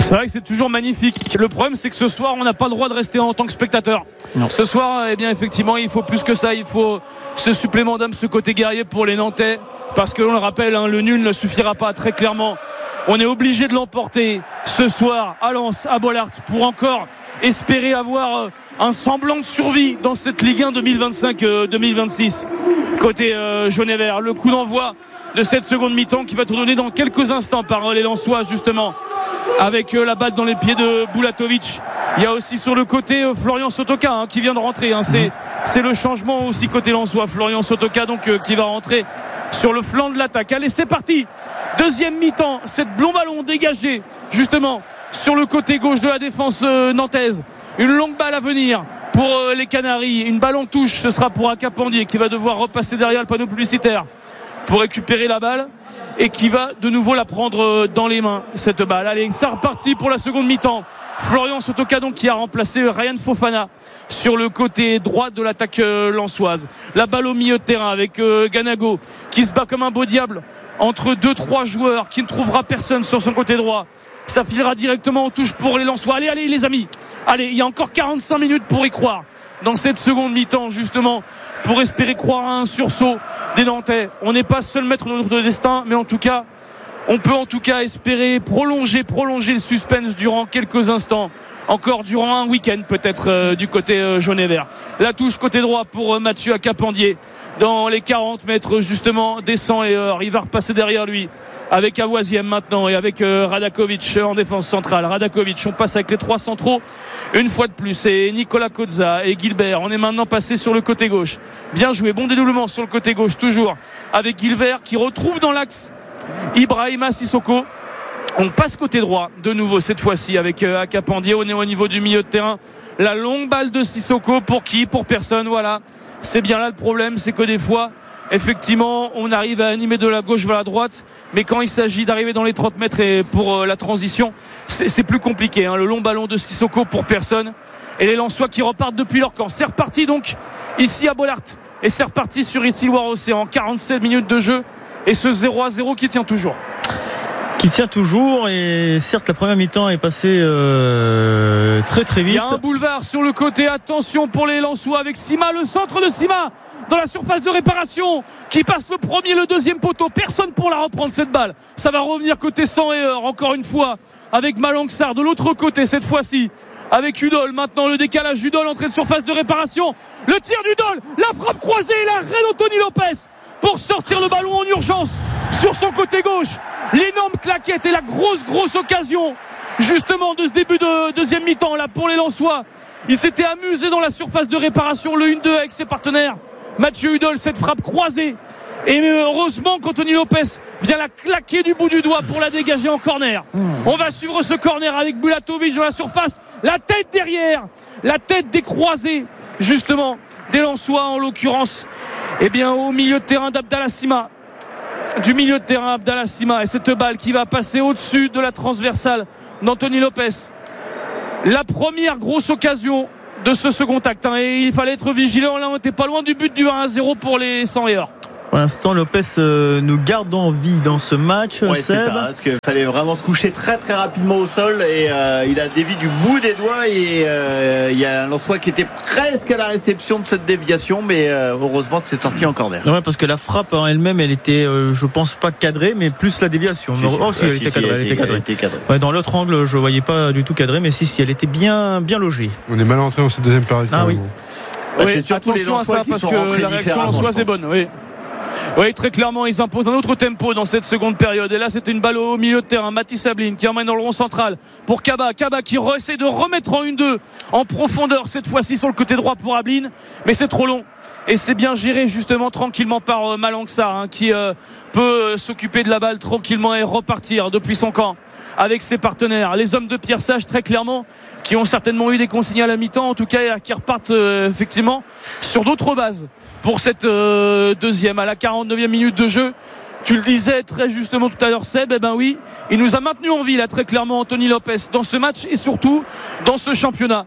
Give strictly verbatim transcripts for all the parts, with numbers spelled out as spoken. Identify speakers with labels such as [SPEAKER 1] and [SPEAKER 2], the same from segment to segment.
[SPEAKER 1] C'est vrai que c'est toujours magnifique. Le problème, c'est que ce soir, on n'a pas le droit de rester en tant que spectateur. Non. Ce soir, eh bien, effectivement, il faut plus que ça. Il faut ce supplément d'âme, ce côté guerrier pour les Nantais. Parce que, on le rappelle, hein, le nul ne suffira pas, très clairement. On est obligé de l'emporter ce soir à Lens, à Bollaert, pour encore espérer avoir un semblant de survie dans cette Ligue un deux mille vingt-cinq deux mille vingt-six. Côté euh, jaune et vert, le coup d'envoi de cette seconde mi-temps qui va être donné dans quelques instants par les Lensois, justement, avec euh, la balle dans les pieds de Bulatovic. Il y a aussi sur le côté euh, Florian Sotoka hein, qui vient de rentrer. Hein. C'est, c'est le changement aussi côté Lensois. Florian Sotoka donc euh, qui va rentrer sur le flanc de l'attaque. Allez, c'est parti. Deuxième mi-temps. Cette long ballon dégagé justement sur le côté gauche de la défense euh, nantaise. Une longue balle à venir pour euh, les Canaries. Une balle en touche. Ce sera pour Akapandier qui va devoir repasser derrière le panneau publicitaire pour récupérer la balle et qui va de nouveau la prendre dans les mains, cette balle. Allez, c'est reparti pour la seconde mi-temps. Florian Sotoka donc qui a remplacé Ryan Fofana sur le côté droit de l'attaque euh, lensoise. La balle au milieu de terrain avec euh, Ganago qui se bat comme un beau diable entre deux trois joueurs, qui ne trouvera personne sur son côté droit. Ça filera directement en touche pour les Lensois. Allez, allez les amis, allez, il y a encore quarante-cinq minutes pour y croire dans cette seconde mi-temps, justement, pour espérer croire à un sursaut des Nantais. On n'est pas seul maître de notre destin, mais en tout cas, on peut en tout cas espérer prolonger, prolonger le suspense durant quelques instants. Encore durant un week-end peut-être euh, du côté euh, jaune et vert. La touche côté droit pour euh, Mathieu Akapandier dans les quarante mètres justement, descend et euh, il va repasser derrière lui avec Avoisiem maintenant et avec euh, Radakovic en défense centrale. Radakovic, on passe avec les trois centraux une fois de plus, et Nicolas Kozza et Gilbert. On est maintenant passé sur le côté gauche. Bien joué, bon dédoublement sur le côté gauche toujours avec Gilbert qui retrouve dans l'axe Ibrahima Sissoko. On passe côté droit de nouveau cette fois-ci avec euh, Akapandier. On est au niveau du milieu de terrain. La longue balle de Sissoko pour qui? Pour personne. Voilà, c'est bien là le problème, c'est que des fois effectivement on arrive à animer de la gauche vers la droite, mais quand il s'agit d'arriver dans les trente mètres et pour euh, la transition c'est, c'est plus compliqué hein. Le long ballon de Sissoko pour personne et les Lensois qui repartent depuis leur camp. C'est reparti donc ici à Bollaert et c'est reparti sur Itilwar Océan. quarante-sept minutes de jeu et ce zéro à zéro qui tient toujours
[SPEAKER 2] qui tient toujours, et certes la première mi-temps est passée euh, très très vite.
[SPEAKER 1] Il y a un boulevard sur le côté, attention pour les Lensois avec Sima, le centre de Sima dans la surface de réparation qui passe le premier, le deuxième poteau, personne pour la reprendre cette balle. Ça va revenir côté sang et heure encore une fois avec Malangsar de l'autre côté cette fois-ci avec Udol. Maintenant le décalage, Udol entrée de surface de réparation, le tir d'Udol, la frappe croisée et l'arrêt d'Anthony Lopez pour sortir le ballon en urgence sur son côté gauche. L'énorme claquette et la grosse grosse occasion justement de ce début de deuxième mi-temps là pour les Lensois. Ils s'étaient amusés dans la surface de réparation, le un deux avec ses partenaires. Mathieu Udol, cette frappe croisée, et heureusement qu'Anthony Lopez vient la claquer du bout du doigt pour la dégager en corner. On va suivre ce corner avec Bulatovic dans la surface, la tête derrière, la tête des croisés justement des Lensois, en l'occurrence eh bien au milieu de terrain d'Abdallah Sima, du milieu de terrain Abdallah Sima, et cette balle qui va passer au-dessus de la transversale d'Anthony Lopez. La première grosse occasion de ce second acte hein, et il fallait être vigilant. Là on n'était pas loin du but du un à zéro pour les cent et or.
[SPEAKER 2] Pour l'instant, Lopez euh, nous garde en vie dans ce match.
[SPEAKER 3] Ouais,
[SPEAKER 2] Seb.
[SPEAKER 3] c'est ça, parce qu'il fallait vraiment se coucher très très rapidement au sol et euh, il a dévié du bout des doigts et euh, il y a un Lensois qui était presque à la réception de cette déviation, mais euh, heureusement c'est sorti en corner.
[SPEAKER 2] Ouais, parce que la frappe en elle-même, elle était, euh, je pense pas cadrée, mais plus la déviation.
[SPEAKER 3] Si,
[SPEAKER 2] oh, si,
[SPEAKER 3] si,
[SPEAKER 2] elle
[SPEAKER 3] si,
[SPEAKER 2] était
[SPEAKER 3] si,
[SPEAKER 2] cadrée,
[SPEAKER 3] elle
[SPEAKER 2] elle était cadrée.
[SPEAKER 3] Elle était cadrée.
[SPEAKER 2] Ouais, dans l'autre angle, je voyais pas du tout cadrée, mais si, si, elle était bien, bien logée.
[SPEAKER 4] On est mal entré dans cette deuxième période.
[SPEAKER 2] Ah oui.
[SPEAKER 3] Bah,
[SPEAKER 1] oui,
[SPEAKER 3] c'est surtout les
[SPEAKER 1] attention à ça
[SPEAKER 3] qui
[SPEAKER 1] parce
[SPEAKER 3] sont
[SPEAKER 1] que
[SPEAKER 3] rentrés
[SPEAKER 1] la réaction
[SPEAKER 3] différemment,
[SPEAKER 1] Lensoise est bonne. Oui. Oui, très clairement, ils imposent un autre tempo dans cette seconde période. Et là, c'était une balle au milieu de terrain. Mathis Ablin qui emmène dans le rond central pour Kaba. Kaba qui essaie de remettre en un deux en profondeur, cette fois-ci sur le côté droit pour Ablin. Mais c'est trop long. Et c'est bien géré justement tranquillement par euh, Malangsar hein, qui euh, peut euh, s'occuper de la balle tranquillement et repartir depuis son camp avec ses partenaires. Les hommes de Pierre Sage, très clairement, qui ont certainement eu des consignes à la mi-temps, en tout cas qui repartent euh, effectivement sur d'autres bases pour cette euh, deuxième à la quarante-neuvième minute de jeu. Tu le disais très justement tout à l'heure, Seb, eh ben oui, il nous a maintenu en vie là très clairement Anthony Lopez dans ce match et surtout dans ce championnat.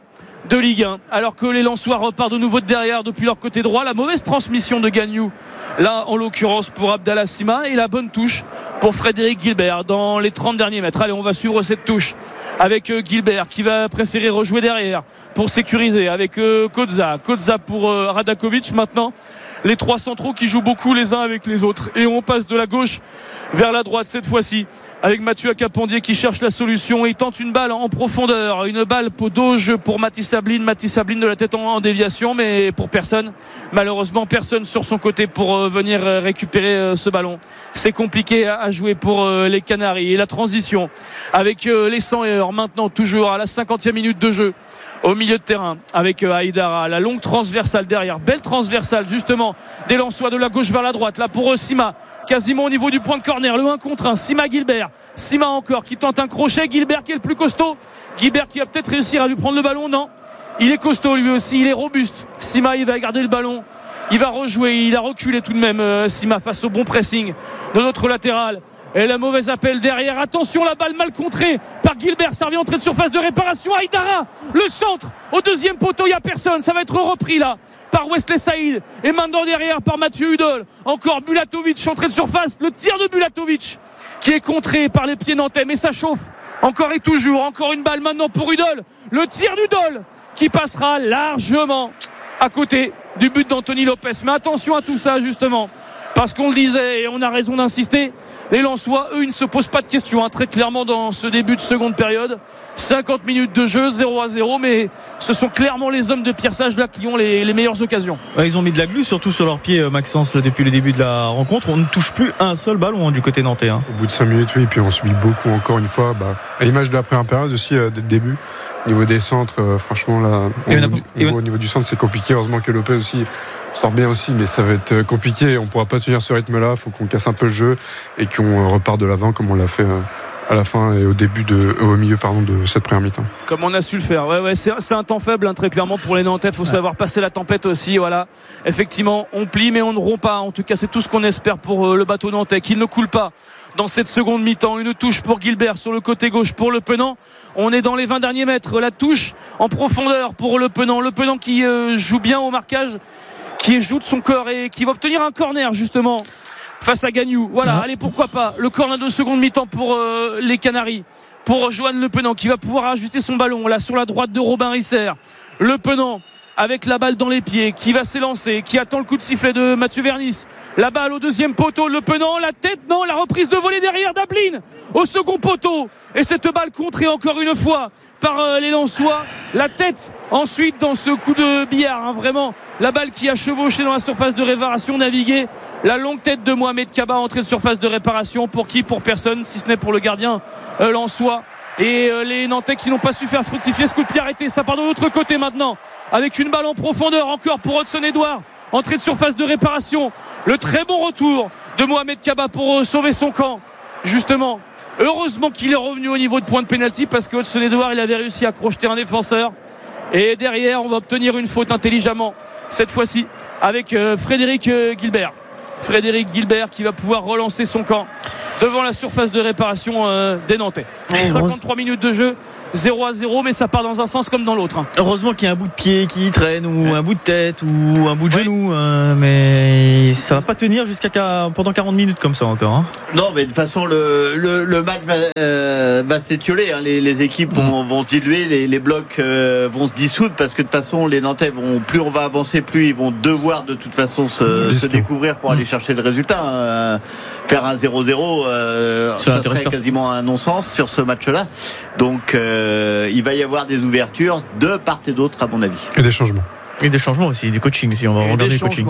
[SPEAKER 1] de Ligue un. Alors que les Lensois repartent de nouveau de derrière depuis leur côté droit. La mauvaise transmission de Gagnou, là en l'occurrence pour Abdallah Sima, et la bonne touche pour Frédéric Guilbert dans les trente derniers mètres. Allez, on va suivre cette touche avec euh, Guilbert qui va préférer rejouer derrière pour sécuriser avec euh, Kodza. Kodza pour euh, Radakovic maintenant. Les trois centraux qui jouent beaucoup les uns avec les autres. Et on passe de la gauche vers la droite cette fois-ci avec Mathieu Acapandier qui cherche la solution. Il tente une balle en profondeur, une balle pour Doge pour Mathis Sabline. Mathis Sabline de la tête en, en déviation, mais pour personne. Malheureusement, personne sur son côté pour euh, venir récupérer euh, ce ballon. C'est compliqué à, à jouer pour euh, les Canaries. Et la transition avec euh, les cent heures maintenant toujours à la cinquantième minute de jeu. Au milieu de terrain avec Haïdara, la longue transversale derrière, belle transversale justement des Lensois de la gauche vers la droite, là pour Sima, quasiment au niveau du point de corner, le un contre un, Sima Guilbert, Sima encore qui tente un crochet, Guilbert qui est le plus costaud, Guilbert qui va peut-être réussir à lui prendre le ballon, non, il est costaud lui aussi, il est robuste, Sima il va garder le ballon, il va rejouer, il a reculé tout de même Sima face au bon pressing de notre latéral. Et la mauvaise appel derrière. Attention, la balle mal contrée par Guilbert. Ça revient entrée de surface de réparation. Haïdara, le centre au deuxième poteau. Il n'y a personne. Ça va être repris là par Wesley Saïd. Et maintenant derrière par Mathieu Hudol. Encore Bulatovic, entrée de surface. Le tir de Bulatovic qui est contré par les pieds nantais. Mais ça chauffe. Encore et toujours. Encore une balle maintenant pour Hudol. Le tir d'Hudol qui passera largement à côté du but d'Anthony Lopez. Mais attention à tout ça justement. Parce qu'on le disait et on a raison d'insister, les Lensois, eux, ils ne se posent pas de questions, hein, très clairement dans ce début de seconde période. cinquante minutes de jeu, zéro à zéro, mais ce sont clairement les hommes de Pierre Sage là qui ont les, les meilleures occasions.
[SPEAKER 2] Ouais, ils ont mis de la glu surtout sur leurs pieds, Maxence, là, depuis le début de la rencontre. On ne touche plus un seul ballon hein, du côté nantais. Hein.
[SPEAKER 4] Au bout de cinq minutes, oui, et puis on subit beaucoup encore une fois. Bah, à l'image de la première période aussi, euh, dès le début. Au niveau des centres, euh, franchement, là, au, niveau, du, au, niveau, au niveau du centre, c'est compliqué. Heureusement que Lopez aussi sort bien aussi, mais ça va être compliqué. On ne pourra pas tenir ce rythme-là. Il faut qu'on casse un peu le jeu et qu'on repart de l'avant comme on l'a fait à la fin et au début de, au milieu pardon, de cette première mi-temps.
[SPEAKER 1] Comme on a su le faire. Ouais, ouais, c'est, c'est un temps faible, hein, très clairement pour les Nantais. Il faut ouais. savoir passer la tempête aussi. Voilà. Effectivement, on plie, mais on ne rompt pas. En tout cas, c'est tout ce qu'on espère pour le bateau nantais, qu'il ne coule pas dans cette seconde mi-temps. Une touche pour Guilbert sur le côté gauche pour Le Penant. On est dans les vingt derniers mètres. La touche en profondeur pour Le Penant. Le Penant qui euh, joue bien au marquage, qui joue de son corps et qui va obtenir un corner justement face à Gagnou. Voilà, allez, pourquoi pas le corner de seconde mi-temps pour euh, les Canaries, pour Johan Le Penant qui va pouvoir ajuster son ballon là sur la droite de Robin Risser. Le Penant avec la balle dans les pieds, qui va s'élancer, qui attend le coup de sifflet de Mathieu Vernis. La balle au deuxième poteau, Le Penant, la tête, non, la reprise de volée derrière Dablin au second poteau. Et cette balle contrée encore une fois par euh, les Lensois. La tête ensuite dans ce coup de billard, hein, vraiment la balle qui a chevauché dans la surface de réparation, navigué. La longue tête de Mohamed Kaba, entrée de surface de réparation. Pour qui? Pour personne, si ce n'est pour le gardien euh, Lensois. Et euh, les Nantais qui n'ont pas su faire fructifier ce coup de pied arrêté. Ça part de l'autre côté maintenant, avec une balle en profondeur encore pour Hudson Edouard. Entrée de surface de réparation. Le très bon retour de Mohamed Kaba pour euh, sauver son camp. Justement, heureusement qu'il est revenu au niveau de point de pénalty, parce que Hudson Edouard, il avait réussi à crocheter un défenseur. Et derrière, on va obtenir une faute intelligemment, cette fois-ci, avec euh, Frédéric euh, Guilbert. Frédéric Guilbert qui va pouvoir relancer son camp devant la surface de réparation euh, des Nantais. cinquante-trois minutes de jeu, zéro à zéro, mais ça part dans un sens comme dans l'autre. Hein.
[SPEAKER 2] Heureusement qu'il y a un bout de pied qui traîne, ou ouais. un bout de tête, ou un bout de oui. genou, euh, mais ça va pas tenir jusqu'à pendant quarante minutes comme ça encore. Hein.
[SPEAKER 3] Non, mais de toute façon, le, le, le match va, euh, va s'étioler. Hein. Les, les équipes vont, mmh. vont diluer, les, les blocs euh, vont se dissoudre, parce que de toute façon, les Nantais vont, plus on va avancer, plus ils vont devoir de toute façon se, se découvrir pour mmh. aller chercher le résultat. Hein. Faire un zéro zéro, euh, ça, ça serait quasiment un non-sens sur ce match-là. Donc, euh, il va y avoir des ouvertures de part et d'autre, à mon avis.
[SPEAKER 4] Et des changements.
[SPEAKER 2] Et des changements aussi, des coachings aussi. On va et regarder les coachings.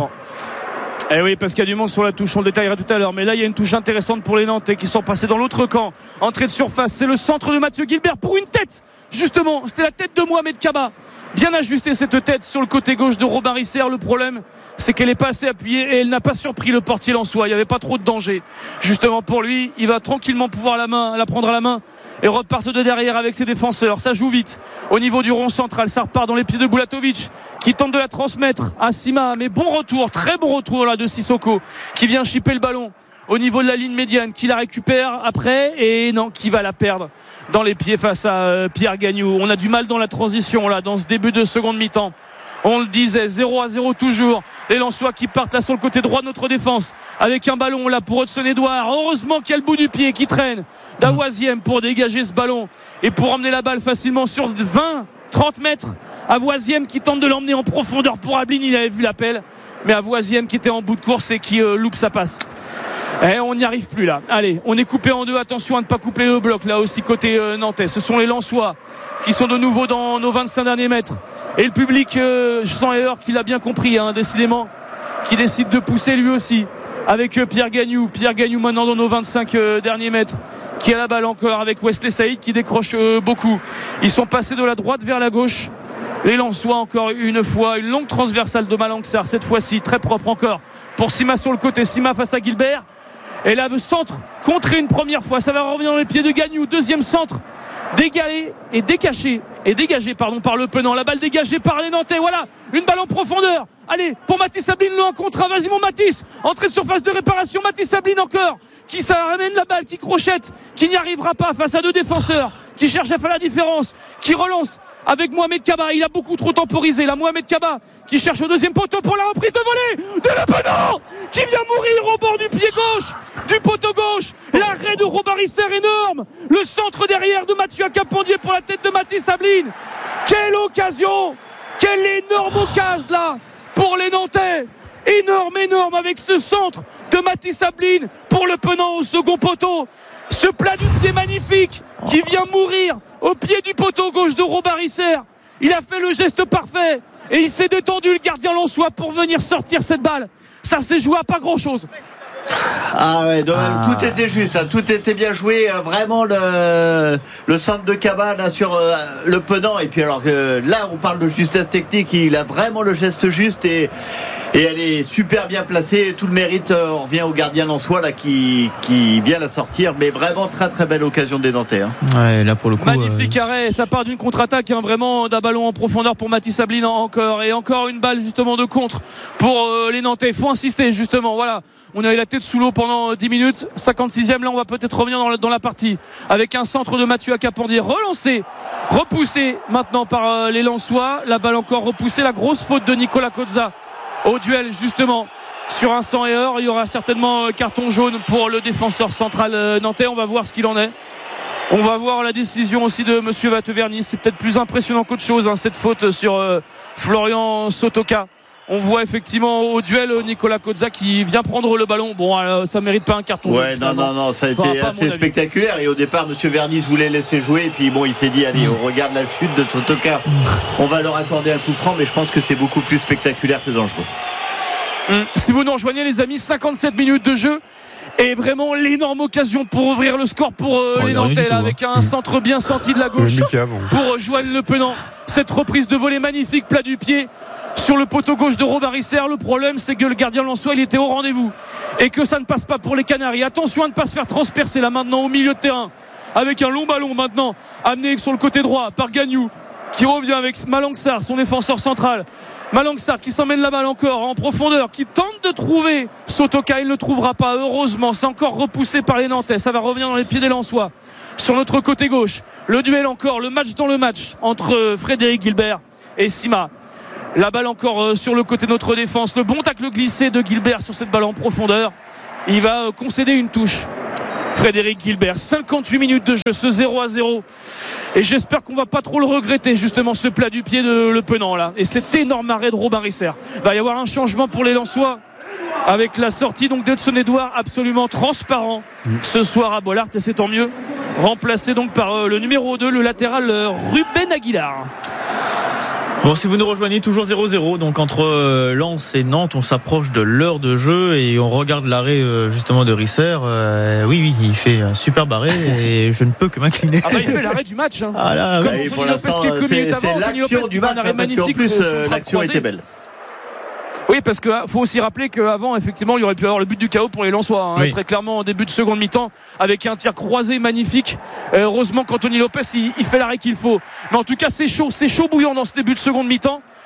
[SPEAKER 1] Eh oui, parce qu'il y a du monde sur la touche, on le détaillera tout à l'heure. Mais là, il y a une touche intéressante pour les Nantais qui sont passés dans l'autre camp. Entrée de surface, c'est le centre de Mathieu Guilbert pour une tête. Justement, c'était la tête de Mohamed Kaba. Bien ajustée cette tête sur le côté gauche de Robin Risser. Le problème, c'est qu'elle est pas assez appuyée et elle n'a pas surpris le portier lensois. Il n'y avait pas trop de danger. Justement pour lui, il va tranquillement pouvoir la, main, la prendre à la main et reparte de derrière avec ses défenseurs. Ça joue vite au niveau du rond central. Ça repart dans les pieds de Bulatovic qui tente de la transmettre à Sima. Mais bon retour, très bon retour là de Sissoko qui vient chipper le ballon au niveau de la ligne médiane, qui la récupère après et non, qui va la perdre dans les pieds face à euh, Pierre Gagnou. On a du mal dans la transition là, dans ce début de seconde mi-temps. On le disait, zéro à zéro toujours. Les Lensois qui partent là sur le côté droit de notre défense avec un ballon là pour Hudson-Edouard. Heureusement qu'il y a le bout du pied qui traîne d'Avoisiem pour dégager ce ballon et pour emmener la balle facilement sur vingt trente mètres. Avoisiem qui tente de l'emmener en profondeur pour Ablin, il avait vu l'appel. Mais Avoisiem qui était en bout de course et qui euh, loupe sa passe. Et on n'y arrive plus là. Allez, on est coupé en deux. Attention à ne pas couper le bloc là aussi côté euh, nantais. Ce sont les Lensois qui sont de nouveau dans nos vingt-cinq derniers mètres. Et le public, euh, je sens d'ailleurs qu'il a bien compris, hein, décidément, qui décide de pousser lui aussi avec euh, Pierre Gagnou. Pierre Gagnou maintenant dans nos vingt-cinq euh, derniers mètres, qui a la balle encore avec Wesley Saïd qui décroche euh, beaucoup. Ils sont passés de la droite vers la gauche. Les Lensois encore une fois, une longue transversale de Malang-Sarr, cette fois-ci très propre encore pour Sima sur le côté. Sima face à Gilbert. Et là, le centre contré une première fois, ça va revenir dans les pieds de Gagnou. Deuxième centre dégalé et décaché et dégagé pardon par Le Penant. La balle dégagée par les Nantais. Voilà, une balle en profondeur. Allez, pour Mathis Ablin, le en contre. Vas-y mon Mathis, entrée de surface de réparation. Mathis Ablin encore, qui ça ramène la balle, qui crochette, qui n'y arrivera pas face à deux défenseurs, qui cherche à faire la différence, qui relance avec Mohamed Kaba. Il a beaucoup trop temporisé là. Mohamed Kaba qui cherche au deuxième poteau pour la reprise de volée de Le Penant, qui vient mourir au bord du pied gauche du poteau gauche. L'arrêt de Robarisser énorme. Le centre derrière de Mathieu Capondier pour la tête de Mathis Ablin. Quelle occasion, quelle énorme occasion là pour les Nantais. Énorme, énorme avec ce centre de Mathis Ablin pour Le Penant au second poteau. Ce plat du pied magnifique qui vient mourir au pied du poteau gauche de Robarisser. Il a fait le geste parfait et il s'est détendu, le gardien lensois, pour venir sortir cette balle. Ça s'est joué à pas grand chose.
[SPEAKER 3] Ah ouais, donc, ah. tout était juste, hein, tout était bien joué, euh, vraiment le, le centre de Kaba là sur euh, Le Penant. Et puis alors que là on parle de justesse technique, il a vraiment le geste juste et, et elle est super bien placée. Tout le mérite, euh, on revient au gardien lensois là qui, qui vient la sortir, mais vraiment très très belle occasion des Nantais. Hein.
[SPEAKER 2] Ouais, là pour le coup.
[SPEAKER 1] Magnifique
[SPEAKER 2] euh...
[SPEAKER 1] arrêt, ça part d'une contre-attaque, hein, vraiment d'un ballon en profondeur pour Mathis Ablin encore et encore une balle justement de contre pour euh, les Nantais. Il faut insister justement, voilà. On a eu la tête sous l'eau pendant dix minutes. cinquante-sixième, là, on va peut-être revenir dans la, dans la partie. Avec un centre de Mathieu Capondier relancé, repoussé maintenant par euh, les Lensois. La balle encore repoussée. La grosse faute de Nicolas Kozza au duel, justement, sur un sang et or. Il y aura certainement euh, carton jaune pour le défenseur central euh, nantais. On va voir ce qu'il en est. On va voir la décision aussi de Monsieur Vatevernis. C'est peut-être plus impressionnant qu'autre chose, hein, cette faute sur euh, Florian Sotoka. On voit effectivement au duel Nicolas Kozza qui vient prendre le ballon. Bon, euh, ça mérite pas un carton.
[SPEAKER 3] Ouais, non, non, non, ça a été enfin, assez spectaculaire. Et au départ, Monsieur Vernis voulait laisser jouer. Et puis bon, il s'est dit, allez, on regarde la chute de Sotoka. On va leur accorder un coup franc, mais je pense que c'est beaucoup plus spectaculaire que dangereux.
[SPEAKER 1] Hum, si vous nous rejoignez, les amis, cinquante-sept minutes de jeu. Et vraiment l'énorme occasion pour ouvrir le score pour euh, oh, les Nantais là, avec un centre bien senti de la gauche pour Joël Le Penant. Cette reprise de volée magnifique, plat du pied sur le poteau gauche de Robarisser. Le problème c'est que le gardien lensois il était au rendez-vous et que ça ne passe pas pour les Canaries. Attention à ne pas se faire transpercer là maintenant au milieu de terrain avec un long ballon maintenant amené sur le côté droit par Gagnou qui revient avec Malang-Sarr, son défenseur central. Malang-Sarr qui s'emmène la balle encore en profondeur, qui tente de trouver Sotoka, il ne le trouvera pas. Heureusement, c'est encore repoussé par les Nantais. Ça va revenir dans les pieds des Lensois. Sur notre côté gauche, le duel encore, le match dans le match entre Frédéric Gilbert et Sima. La balle encore sur le côté de notre défense. Le bon tacle glissé de Gilbert sur cette balle en profondeur. Il va concéder une touche. Frédéric Gilbert, cinquante-huit minutes de jeu, ce zéro à zéro. Et j'espère qu'on va pas trop le regretter, justement, ce plat du pied de Le Penant, là. Et cet énorme arrêt de Robarisser. Il va y avoir un changement pour les Lensois, avec la sortie donc d'Hudson-Edouard, absolument transparent, ce soir à Bollaert, et c'est tant mieux. Remplacé donc par euh, le numéro deux, le latéral euh, Ruben Aguilar.
[SPEAKER 2] Bon, si vous nous rejoignez, toujours zéro zéro, donc entre euh, Lens et Nantes, on s'approche de l'heure de jeu et on regarde l'arrêt euh, justement de Risser. Euh, oui, oui, il fait un super arrêt et je ne peux que m'incliner.
[SPEAKER 1] Ah bah il fait l'arrêt du match. Hein.
[SPEAKER 2] Ah là,
[SPEAKER 3] oui. Pour l'instant, c'est, c'est l'action du match, hein, parce qu'en plus euh, l'action était belle.
[SPEAKER 1] Oui, parce qu'il faut aussi rappeler qu'avant, effectivement, il y aurait pu avoir le but du chaos pour les Lensois, hein, oui. Très clairement en début de seconde mi-temps, avec un tir croisé magnifique. Euh, heureusement qu'Anthony Lopez il, il fait l'arrêt qu'il faut. Mais en tout cas, c'est chaud, c'est chaud bouillant dans ce début de seconde mi-temps.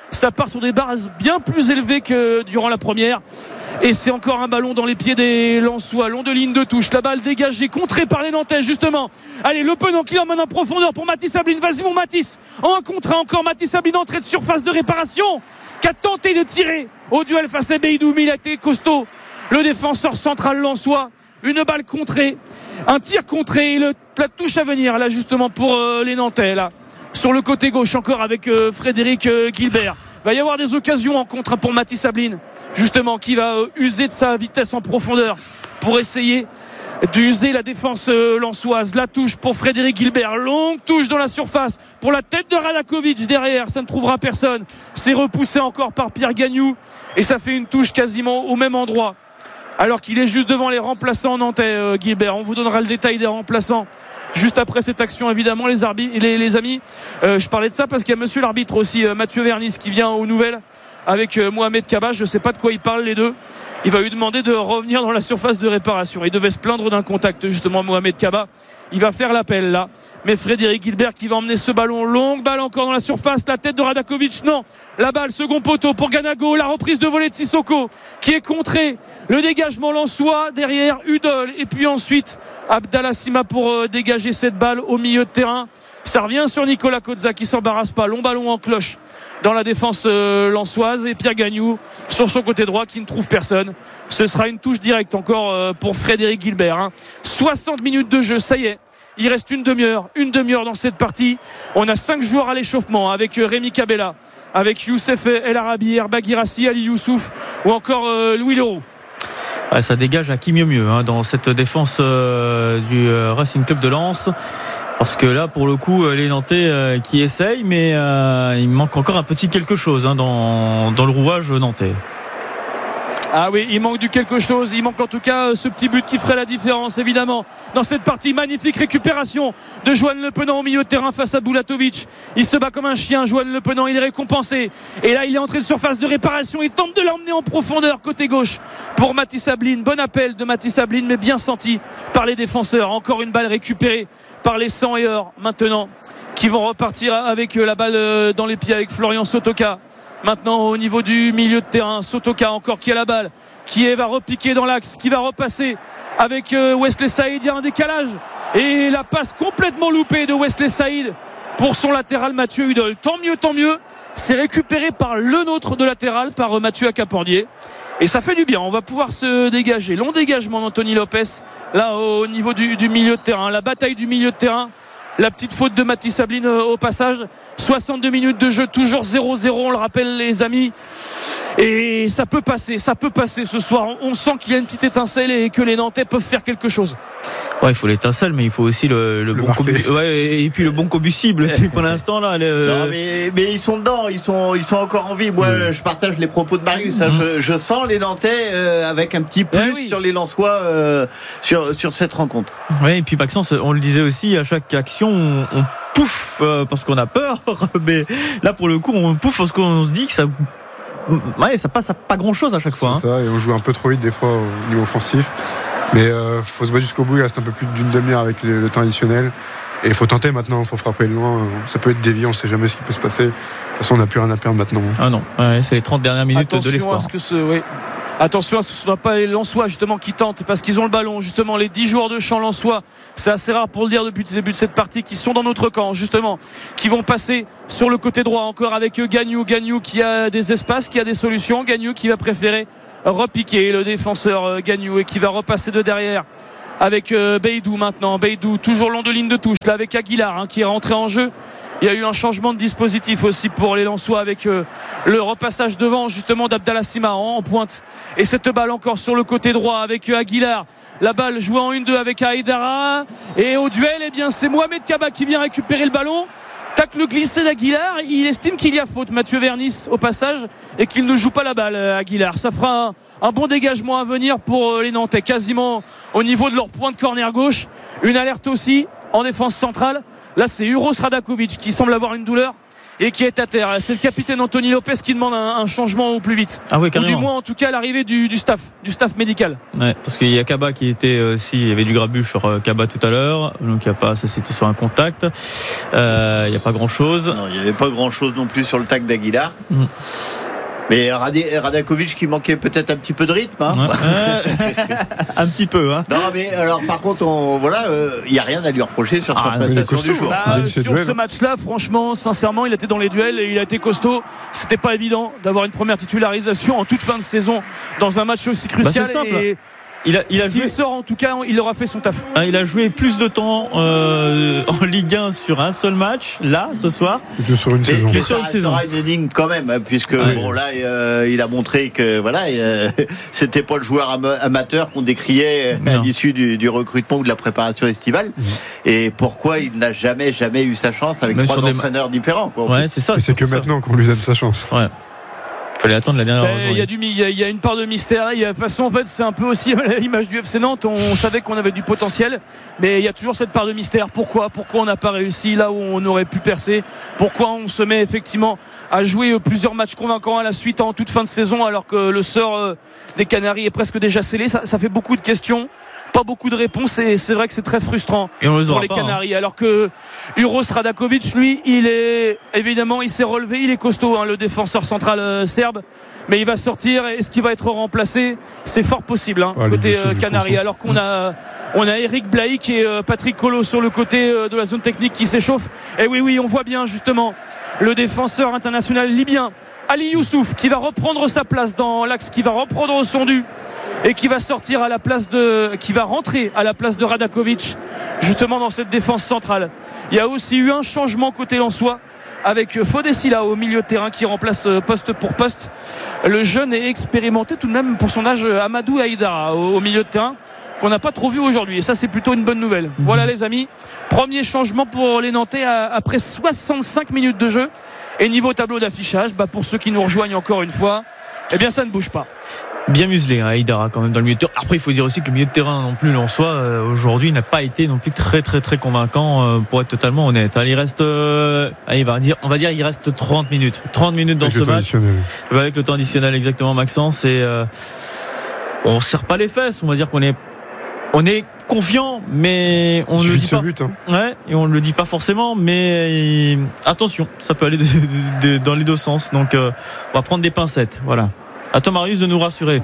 [SPEAKER 1] Ça part sur des bases bien plus élevées que durant la première. Et c'est encore un ballon dans les pieds des Lensois, long de ligne de touche. La balle dégagée, contrée par les Nantais, justement. Allez, Le Penant qui emmène en profondeur pour Mathis Ablin. Vas-y, mon Mathis. En un contre un encore, Mathis Ablin, entrée de surface de réparation, qui a tenté de tirer au duel face à Beidou, mais il a été costaud. Le défenseur central lensois. Une balle contrée, un tir contré et le, la touche à venir, là, justement, pour euh, les Nantais, là. Sur le côté gauche, encore avec euh, Frédéric euh, Guilbert. Il va y avoir des occasions en contre pour Mathis Ablin, justement, qui va euh, user de sa vitesse en profondeur pour essayer d'user la défense euh, lensoise. La touche pour Frédéric Guilbert, longue touche dans la surface pour la tête de Radakovic derrière, ça ne trouvera personne. C'est repoussé encore par Pierre Gagnou et ça fait une touche quasiment au même endroit, alors qu'il est juste devant les remplaçants nantais, euh, Guilbert. On vous donnera le détail des remplaçants juste après cette action, évidemment, les, arbitres, les, les amis. Euh, je parlais de ça parce qu'il y a monsieur l'arbitre aussi, euh, Mathieu Vernis, qui vient aux nouvelles avec euh, Mohamed Kaba. Je ne sais pas de quoi ils parlent les deux. Il va lui demander de revenir dans la surface de réparation. Il devait se plaindre d'un contact, justement, Mohamed Kaba. Il va faire l'appel là. Mais Frédéric Guilbert qui va emmener ce ballon, longue balle encore dans la surface, la tête de Radakovic, non, la balle, second poteau pour Ganago, la reprise de volée de Sissoko qui est contrée, le dégagement lensois derrière Udol, et puis ensuite Abdallah Sima pour euh, dégager cette balle au milieu de terrain. Ça revient sur Nicolas Kozza qui s'embarrasse pas, long ballon en cloche dans la défense euh, lensoise, et Pierre Gagnou sur son côté droit qui ne trouve personne. Ce sera une touche directe encore euh, pour Frédéric Guilbert, hein. soixante minutes de jeu, ça y est. Il reste une demi-heure, une demi-heure dans cette partie. On a cinq joueurs à l'échauffement avec Rémi Cabella, avec Youssef El Arabi, Herba Girassi, Ali Youssouf ou encore euh, Louis Leroux.
[SPEAKER 2] Ouais, ça dégage à qui mieux mieux hein, dans cette défense euh, du euh, Racing Club de Lens. Parce que là, pour le coup, les Nantais euh, qui essayent, mais euh, il manque encore un petit quelque chose hein, dans, dans le rouage nantais.
[SPEAKER 1] Ah oui, il manque du quelque chose. Il manque en tout cas ce petit but qui ferait la différence, évidemment, dans cette partie. Magnifique récupération de Joanne Le Penant au milieu de terrain face à Bulatovic. Il se bat comme un chien, Joanne Le Penant. Il est récompensé. Et là, il est entré de surface de réparation. Il tente de l'emmener en profondeur côté gauche pour Mathis Ablin. Bon appel de Mathis Ablin, mais bien senti par les défenseurs. Encore une balle récupérée par les cent et or maintenant, qui vont repartir avec la balle dans les pieds avec Florian Sotoka. Maintenant au niveau du milieu de terrain, Sotoka encore qui a la balle, qui va repiquer dans l'axe, qui va repasser avec Wesley Saïd. Il y a un décalage et la passe complètement loupée de Wesley Saïd pour son latéral Mathieu Udol. Tant mieux, tant mieux, c'est récupéré par le nôtre de latéral, par Mathieu Acapordier, et ça fait du bien. On va pouvoir se dégager. Long dégagement d'Anthony Lopez là au niveau du, du milieu de terrain, la bataille du milieu de terrain. La petite faute de Mathis Ablin au passage. soixante-deux minutes de jeu, toujours zéro zéro, on le rappelle les amis. Et ça peut passer, ça peut passer ce soir. On sent qu'il y a une petite étincelle et que les Nantais peuvent faire quelque chose.
[SPEAKER 2] Ouais, il faut l'étincelle, mais il faut aussi le, le, le bon combustible. Ouais, et puis le bon combustible. C'est pour l'instant là. Le...
[SPEAKER 3] Non, mais, mais ils sont dedans, ils sont, ils sont encore en vie. Moi, mmh. je partage les propos de Marius. Hein. Mmh. Je, je sens les Nantais euh, avec un petit plus ouais, oui. sur les Lensois euh, sur sur cette rencontre.
[SPEAKER 2] Ouais, et puis Maxence, on le disait aussi, à chaque action, on, on pouffe euh, parce qu'on a peur, mais là pour le coup, on pouffe parce qu'on se dit que ça. Ouais, ça passe à pas grand chose à chaque fois.
[SPEAKER 4] C'est
[SPEAKER 2] hein.
[SPEAKER 4] ça, et on joue un peu trop vite des fois au niveau offensif. Mais euh, faut se battre jusqu'au bout, il reste un peu plus d'une demi-heure avec le, le temps additionnel. Et il faut tenter maintenant, il faut frapper loin. Ça peut être déviant, on ne sait jamais ce qui peut se passer. De toute façon, on n'a plus rien à perdre maintenant.
[SPEAKER 2] Ah non, ouais, c'est les trente dernières minutes
[SPEAKER 1] Attention
[SPEAKER 2] de l'espoir.
[SPEAKER 1] À ce que ce, oui. Attention à ce que ce ne soit pas les Lensois justement qui tentent, parce qu'ils ont le ballon, justement les dix joueurs de champ Lensois, c'est assez rare pour le dire depuis le début de cette partie, qui sont dans notre camp justement, qui vont passer sur le côté droit encore avec Gagnou, Gagnou qui a des espaces, qui a des solutions, Gagnou qui va préférer repiquer le défenseur Gagnou et qui va repasser de derrière avec Beidou maintenant, Beidou toujours long de ligne de touche là avec Aguilar hein, qui est rentré en jeu. Il y a eu un changement de dispositif aussi pour les Lensois avec euh, le repassage devant justement d'Abdallah Sima en, en pointe. Et cette balle encore sur le côté droit avec euh, Aguilar. La balle jouée en un deux avec Aïdara. Et au duel, eh bien, c'est Mohamed Kaba qui vient récupérer le ballon. Tacle glissé d'Aguilar. Il estime qu'il y a faute, Mathieu Vernis, au passage, et qu'il ne joue pas la balle, Aguilar. Ça fera un, un bon dégagement à venir pour les Nantais, quasiment au niveau de leur point de corner gauche. Une alerte aussi en défense centrale. Là, c'est Uros Radakovic qui semble avoir une douleur. et qui est à terre. C'est le capitaine Anthony Lopez qui demande un, un changement au plus vite.
[SPEAKER 2] Ah oui,
[SPEAKER 1] ou du moins en tout cas l'arrivée du, du staff, du staff médical.
[SPEAKER 2] Ouais, parce qu'il y a Kaba qui était aussi, il y avait du grabuge sur Kaba tout à l'heure, donc il y a pas, ça c'était sur un contact. Euh, il n'y a pas grand chose.
[SPEAKER 3] Non, il n'y avait pas grand chose non plus sur le tac d'Aguilar. Mmh. Mais Radakovic qui manquait peut-être un petit peu de rythme. Hein.
[SPEAKER 2] Ouais. un petit peu. Hein.
[SPEAKER 3] Non, mais alors par contre, on, voilà, il euh, n'y a rien à lui reprocher sur ah, sa prestation du jour.
[SPEAKER 1] Bah, sur ce match-là, franchement, sincèrement, il était dans les duels et il a été costaud. C'était pas évident d'avoir une première titularisation en toute fin de saison dans un match aussi crucial.
[SPEAKER 2] Bah, c'est simple.
[SPEAKER 1] Et
[SPEAKER 2] Il a, il a
[SPEAKER 1] S'il
[SPEAKER 2] joué...
[SPEAKER 1] sort en tout cas, il aura fait son taf.
[SPEAKER 2] Ah, il a joué plus de temps euh, en Ligue un sur un seul match, là, ce soir.
[SPEAKER 4] Que sur une
[SPEAKER 3] mais,
[SPEAKER 4] saison.
[SPEAKER 3] Que sur une saison. Une énigme quand même, hein, puisque ouais. bon là, euh, il a montré que voilà, euh, c'était pas le joueur am- amateur qu'on décriait non. à l'issue du, du recrutement ou de la préparation estivale. Mmh. Et pourquoi il n'a jamais, jamais eu sa chance avec même trois entraîneurs des... différents. Quoi,
[SPEAKER 2] ouais, c'est ça.
[SPEAKER 4] C'est, c'est que ça. Maintenant qu'on lui donne sa chance.
[SPEAKER 2] Ouais. Il fallait attendre la dernière
[SPEAKER 1] ben, il y a du il y a, il y a une part de mystère. Il y a, de toute façon, en fait, c'est un peu aussi l'image du F C Nantes. On savait qu'on avait du potentiel, mais il y a toujours cette part de mystère. Pourquoi Pourquoi on n'a pas réussi là où on aurait pu percer? Pourquoi on se met effectivement à jouer plusieurs matchs convaincants à la suite en toute fin de saison alors que le sort des Canaries est presque déjà scellé? Ça, ça fait beaucoup de questions. Pas beaucoup de réponses et c'est vrai que c'est très frustrant
[SPEAKER 2] et on les
[SPEAKER 1] pour les
[SPEAKER 2] pas,
[SPEAKER 1] Canaries.
[SPEAKER 2] Hein.
[SPEAKER 1] Alors que Uros Radakovic, lui, il est évidemment, il s'est relevé, il est costaud, hein, le défenseur central euh, serbe, mais il va sortir. Est-ce qu'il va être remplacé? C'est fort possible, hein, ah, côté euh, Canaries. Alors qu'on a, on a Eric Blaïk et euh, Patrick Colo sur le côté euh, de la zone technique qui s'échauffe. Et oui, oui, on voit bien justement le défenseur international libyen Ali Youssouf qui va reprendre sa place dans l'axe, qui va reprendre son dû et qui va sortir à la place de, qui va rentrer à la place de Radakovic justement dans cette défense centrale. Il y a aussi eu un changement côté lensois avec Fodessila au milieu de terrain qui remplace poste pour poste le jeune et expérimenté tout de même pour son âge Amadou Haïdara au milieu de terrain qu'on n'a pas trop vu aujourd'hui et ça c'est plutôt une bonne nouvelle. Voilà les amis, premier changement pour les Nantais après soixante-cinq minutes de jeu. Et niveau tableau d'affichage, bah pour ceux qui nous rejoignent encore une fois, eh bien ça ne bouge pas.
[SPEAKER 2] Bien muselé, hein, Haïdara quand même dans le milieu de terrain. Après, il faut dire aussi que le milieu de terrain non plus, en soi, euh, aujourd'hui, n'a pas été non plus très très très convaincant euh, pour être totalement honnête. Allez, il reste, euh, allez, on va dire, on va dire, il reste trente minutes, trente minutes dans
[SPEAKER 4] avec
[SPEAKER 2] ce match. Avec le temps additionnel, exactement, Maxence. Et euh, on serre pas les fesses. On va dire qu'on est, on est confiant, mais on ne le dit pas.
[SPEAKER 4] But, hein.
[SPEAKER 2] Ouais, et on le dit pas forcément, mais euh, attention, ça peut aller de, de, de, dans les deux sens. Donc, euh, on va prendre des pincettes. Voilà. À toi Marius de nous rassurer.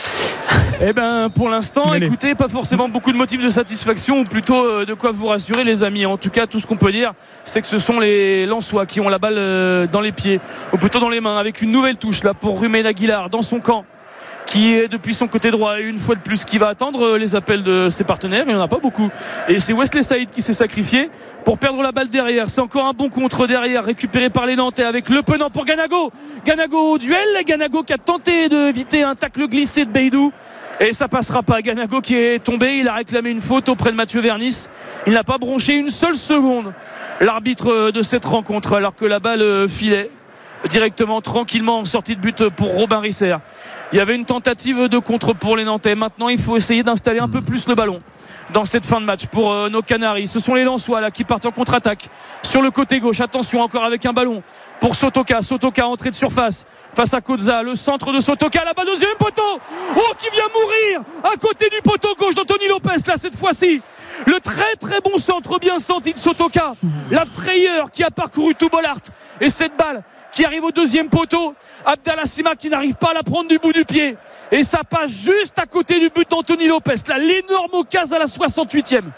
[SPEAKER 1] Eh ben pour l'instant, Allez. écoutez, pas forcément beaucoup de motifs de satisfaction, ou plutôt euh, de quoi vous rassurer les amis. En tout cas, tout ce qu'on peut dire, c'est que ce sont les Lensois qui ont la balle euh, dans les pieds, ou plutôt dans les mains, avec une nouvelle touche là pour Rumen Aguilar dans son camp, qui est depuis son côté droit et une fois de plus qui va attendre les appels de ses partenaires. Il n'y en a pas beaucoup et c'est Wesley Saïd qui s'est sacrifié pour perdre la balle derrière. C'est encore un bon contre derrière récupéré par les Nantais avec Le Penant pour Ganago. Ganago au duel, Ganago qui a tenté d'éviter un tacle glissé de Beidou et ça passera pas. Ganago qui est tombé, il a réclamé une faute auprès de Mathieu Vernis. Il n'a pas bronché une seule seconde l'arbitre de cette rencontre alors que la balle filait directement tranquillement en sortie de but pour Robin Risser. Il y avait une tentative de contre pour les Nantais. Maintenant il faut essayer d'installer un peu plus le ballon dans cette fin de match pour euh, nos Canaries. Ce sont les Lensois là qui partent en contre-attaque sur le côté gauche. Attention encore avec un ballon pour Sotoka. Sotoka entrée de surface face à Koza. Le centre de Sotoka, la balle deuxième poteau. Oh, qui vient mourir à côté du poteau gauche d'Anthony Lopez là cette fois-ci. Le très très bon centre bien senti de Sotoka. La frayeur qui a parcouru tout Bollard et cette balle qui arrive au deuxième poteau. Abdallah Sima qui n'arrive pas à la prendre du bout du pied. Et ça passe juste à côté du but d'Anthony Lopez. Là, l'énorme occasion à la soixante-huitième.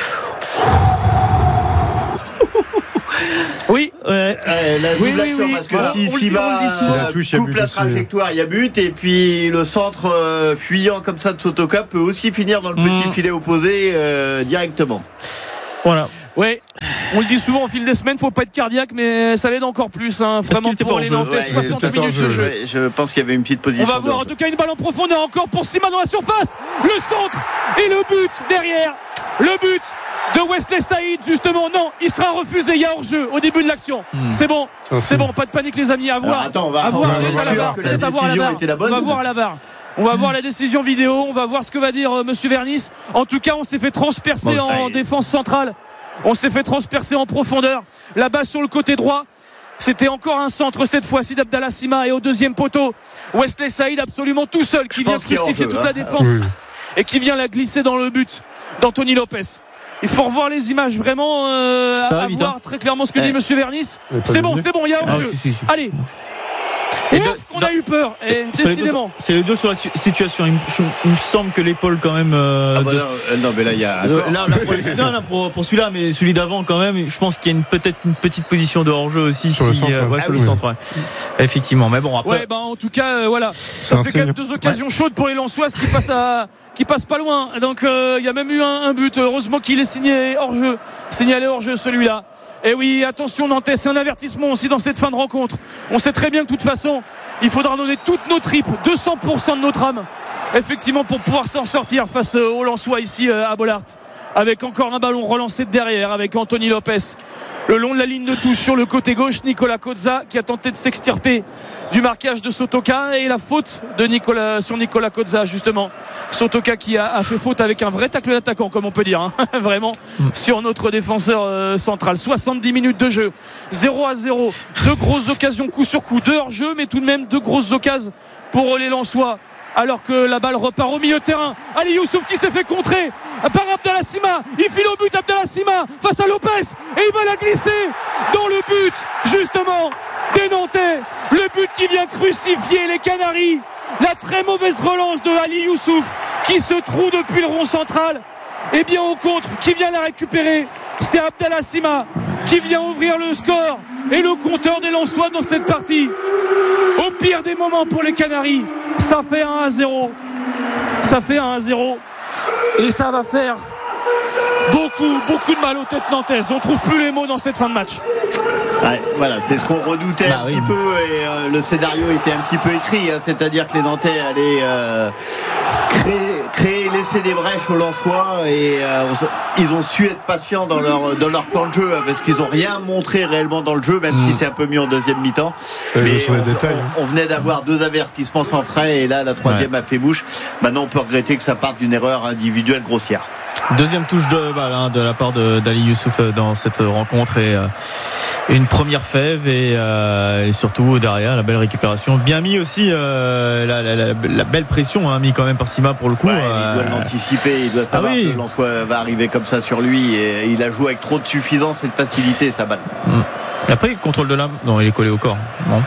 [SPEAKER 1] Oui,
[SPEAKER 3] ouais, euh, la double
[SPEAKER 1] oui, oui,
[SPEAKER 3] acteur,
[SPEAKER 1] oui.
[SPEAKER 3] parce que
[SPEAKER 1] Voilà,
[SPEAKER 3] si Sima
[SPEAKER 4] touche,
[SPEAKER 3] coupe la trajectoire, il y a but, et puis le centre euh, fuyant comme ça de Sotoka peut aussi finir dans le petit mmh. filet opposé euh, directement.
[SPEAKER 2] Voilà.
[SPEAKER 1] Ouais, on le dit souvent au fil des semaines, faut pas être cardiaque, mais ça l'aide encore plus. Hein, vraiment pour les Nantais, ouais, soixante minutes de jeu.
[SPEAKER 3] Ouais, je pense qu'il y avait une petite position.
[SPEAKER 1] On va voir en tout cas une balle en profondeur encore pour Sima dans la surface. Le centre et le but derrière. Le but de Wesley Saïd justement. Non, il sera refusé. Il y a hors-jeu au début de l'action. Hmm. C'est bon, c'est bon, pas de panique les amis. À voir.
[SPEAKER 3] Attends, on va,
[SPEAKER 1] à voir,
[SPEAKER 3] on va,
[SPEAKER 1] voir
[SPEAKER 3] que la décision était la bonne.
[SPEAKER 1] On va voir à la V A R. On va voir la décision vidéo. On va voir ce que va dire euh, Monsieur Vernis. En tout cas, on s'est fait transpercer bon, en défense centrale. On s'est fait transpercer en profondeur. La balle sur le côté droit. C'était encore un centre cette fois-ci d'Abdallah Sima, et au deuxième poteau Wesley Saïd absolument tout seul qui vient crucifier toute hein. la défense oui. et qui vient la glisser dans le but d'Anthony Lopez. Il faut revoir les images vraiment euh, à, à voir hein. très clairement ce que eh. dit Monsieur Vernis. C'est bon, c'est bon, il y a hors-jeu. Ah, si, si, si. Allez. Et Ouf, qu'on dans, a eu peur, et décidément.
[SPEAKER 2] C'est les deux sur la situation. Il me, il me semble que l'épaule, quand même. Euh,
[SPEAKER 3] ah bah de, non, euh, non, mais là, il y a.
[SPEAKER 2] Euh, là, là, pour, non, là, pour, pour celui-là, mais celui d'avant, quand même, je pense qu'il y a une, peut-être une petite position de hors-jeu aussi.
[SPEAKER 4] Sur
[SPEAKER 2] si,
[SPEAKER 4] le centre.
[SPEAKER 2] Euh, ouais,
[SPEAKER 4] ah,
[SPEAKER 2] sur
[SPEAKER 4] oui,
[SPEAKER 2] le
[SPEAKER 4] oui.
[SPEAKER 2] centre, ouais. Effectivement. Mais bon, après.
[SPEAKER 1] Ouais, bah, en tout cas, euh, voilà. Ça fait quand même deux occasions ouais. chaudes pour les Lensoises qui passent à. qui passe pas loin. Donc euh, il y a même eu un, un but. Heureusement qu'il est signé hors jeu, signalé hors jeu celui-là. Et oui, attention Nantais, c'est un avertissement aussi dans cette fin de rencontre. On sait très bien que de toute façon, il faudra donner toutes nos tripes, deux cents pour cent de notre âme, effectivement, pour pouvoir s'en sortir face aux Lensois ici à Bollaert. Avec encore un ballon relancé de derrière avec Anthony Lopez. Le long de la ligne de touche sur le côté gauche, Nicolas Kozza qui a tenté de s'extirper du marquage de Sotoka, et la faute de Nicolas, sur Nicolas Kozza justement. Sotoka qui a, a fait faute avec un vrai tacle d'attaquant, comme on peut dire, hein, vraiment, mm. sur notre défenseur euh, central. soixante-dix minutes de jeu, zéro à zéro, deux grosses occasions coup sur coup, deux hors jeu, mais tout de même deux grosses occasions pour les Lensois. Alors que la balle repart au milieu de terrain. Ali Youssouf qui s'est fait contrer par Abdallah Sima. Il file au but, Abdallah Sima face à Lopez, et il va la glisser dans le but justement des Nantais. Le but qui vient crucifier les Canaries. La très mauvaise relance de Ali Youssouf qui se trouve depuis le rond central. Et bien au contre, qui vient la récupérer, c'est Abdallah Sima qui vient ouvrir le score et le compteur des Lensois dans cette partie. Au pire des moments pour les Canaries, ça fait un à zéro. Ça fait un à zéro. Et ça va faire beaucoup, beaucoup de mal aux têtes nantaises. On trouve plus les mots dans cette fin de match.
[SPEAKER 3] Ouais, voilà, c'est ce qu'on redoutait bah, un oui. petit peu, et euh, le scénario était un petit peu écrit, hein, c'est-à-dire que les Nantais allaient euh, créer, créer, laisser des brèches aux Lensois, et euh, ils ont su être patients dans leur dans leur plan de jeu, hein, parce qu'ils n'ont rien montré réellement dans le jeu, même mmh. si c'est un peu mieux en deuxième mi-temps.
[SPEAKER 4] Mais
[SPEAKER 3] on,
[SPEAKER 4] détails,
[SPEAKER 3] on, on venait d'avoir deux avertissements sans frais, et là la troisième ouais. a fait bouche. Maintenant on peut regretter que ça parte d'une erreur individuelle grossière.
[SPEAKER 2] Deuxième touche de balle hein, de la part de, d'Ali Youssouf dans cette rencontre, et euh, une première fève, et, euh, et surtout derrière la belle récupération, bien mis aussi, euh, la, la, la, la belle pression hein, mis quand même par Sima pour le coup.
[SPEAKER 3] Ouais,
[SPEAKER 2] euh,
[SPEAKER 3] il doit l'anticiper, il doit savoir ah oui. que Lensois va arriver comme ça sur lui, et il a joué avec trop de suffisance et de facilité sa balle.
[SPEAKER 2] Mmh. Après contrôle de l'âme, non, il est collé au corps. Non.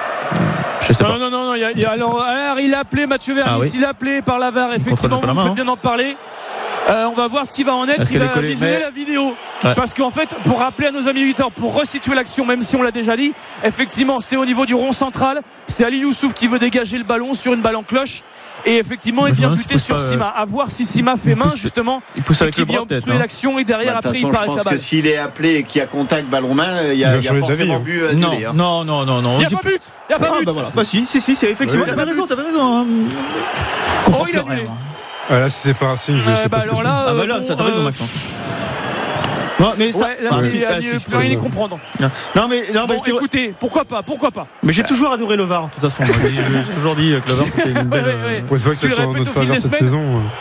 [SPEAKER 2] Je sais
[SPEAKER 1] non,
[SPEAKER 2] pas.
[SPEAKER 1] non, non, non, il y a, il y a, alors, alors il a appelé Mathieu Vernis, ah, oui. il a appelé par la V A R, effectivement, vous faites bien en parler. Euh, on va voir ce qui va en être. Il va collée, visionner mais... la vidéo. Ouais. Parce qu'en fait, pour rappeler à nos amis auditeurs, pour resituer l'action, même si on l'a déjà dit, effectivement, c'est au niveau du rond central. C'est Ali Youssouf qui veut dégager le ballon sur une balle en cloche. Et effectivement, il vient buter sur pas, Sima. À voir si Sima fait main, justement.
[SPEAKER 2] Il pousse avec le bras,
[SPEAKER 1] obstruer hein. l'action, et derrière, bah, après,
[SPEAKER 3] façon,
[SPEAKER 1] il part avec la balle.
[SPEAKER 3] Je pense que s'il est appelé et qu'il y a contact ballon-main, il y a, il y a forcément but annulé.
[SPEAKER 2] Non, non, non, non.
[SPEAKER 1] Il n'y a pas but. Il n'y a pas but.
[SPEAKER 2] Bah si, si, si, c'est effectivement. T'avais raison, t'avais raison.
[SPEAKER 1] Oh, il a annulé.
[SPEAKER 4] Ah là, si c'est pas un signe, je euh, sais bah pas ce que c'est.
[SPEAKER 2] Ah bah là, ça t'a raison, Maxence. Non, mais ça,
[SPEAKER 1] ouais, là, ah, c'est, ah, c'est plus rien y comprendre.
[SPEAKER 2] Non, non mais, non,
[SPEAKER 1] bon,
[SPEAKER 2] mais c'est
[SPEAKER 1] écoutez, vrai. pourquoi pas, pourquoi pas.
[SPEAKER 2] Mais j'ai toujours adoré le V A R, de toute façon. J'ai toujours dit que le V A R c'était une belle.
[SPEAKER 4] ouais, ouais. Pour une fois que c'est en notre faveur cette saison.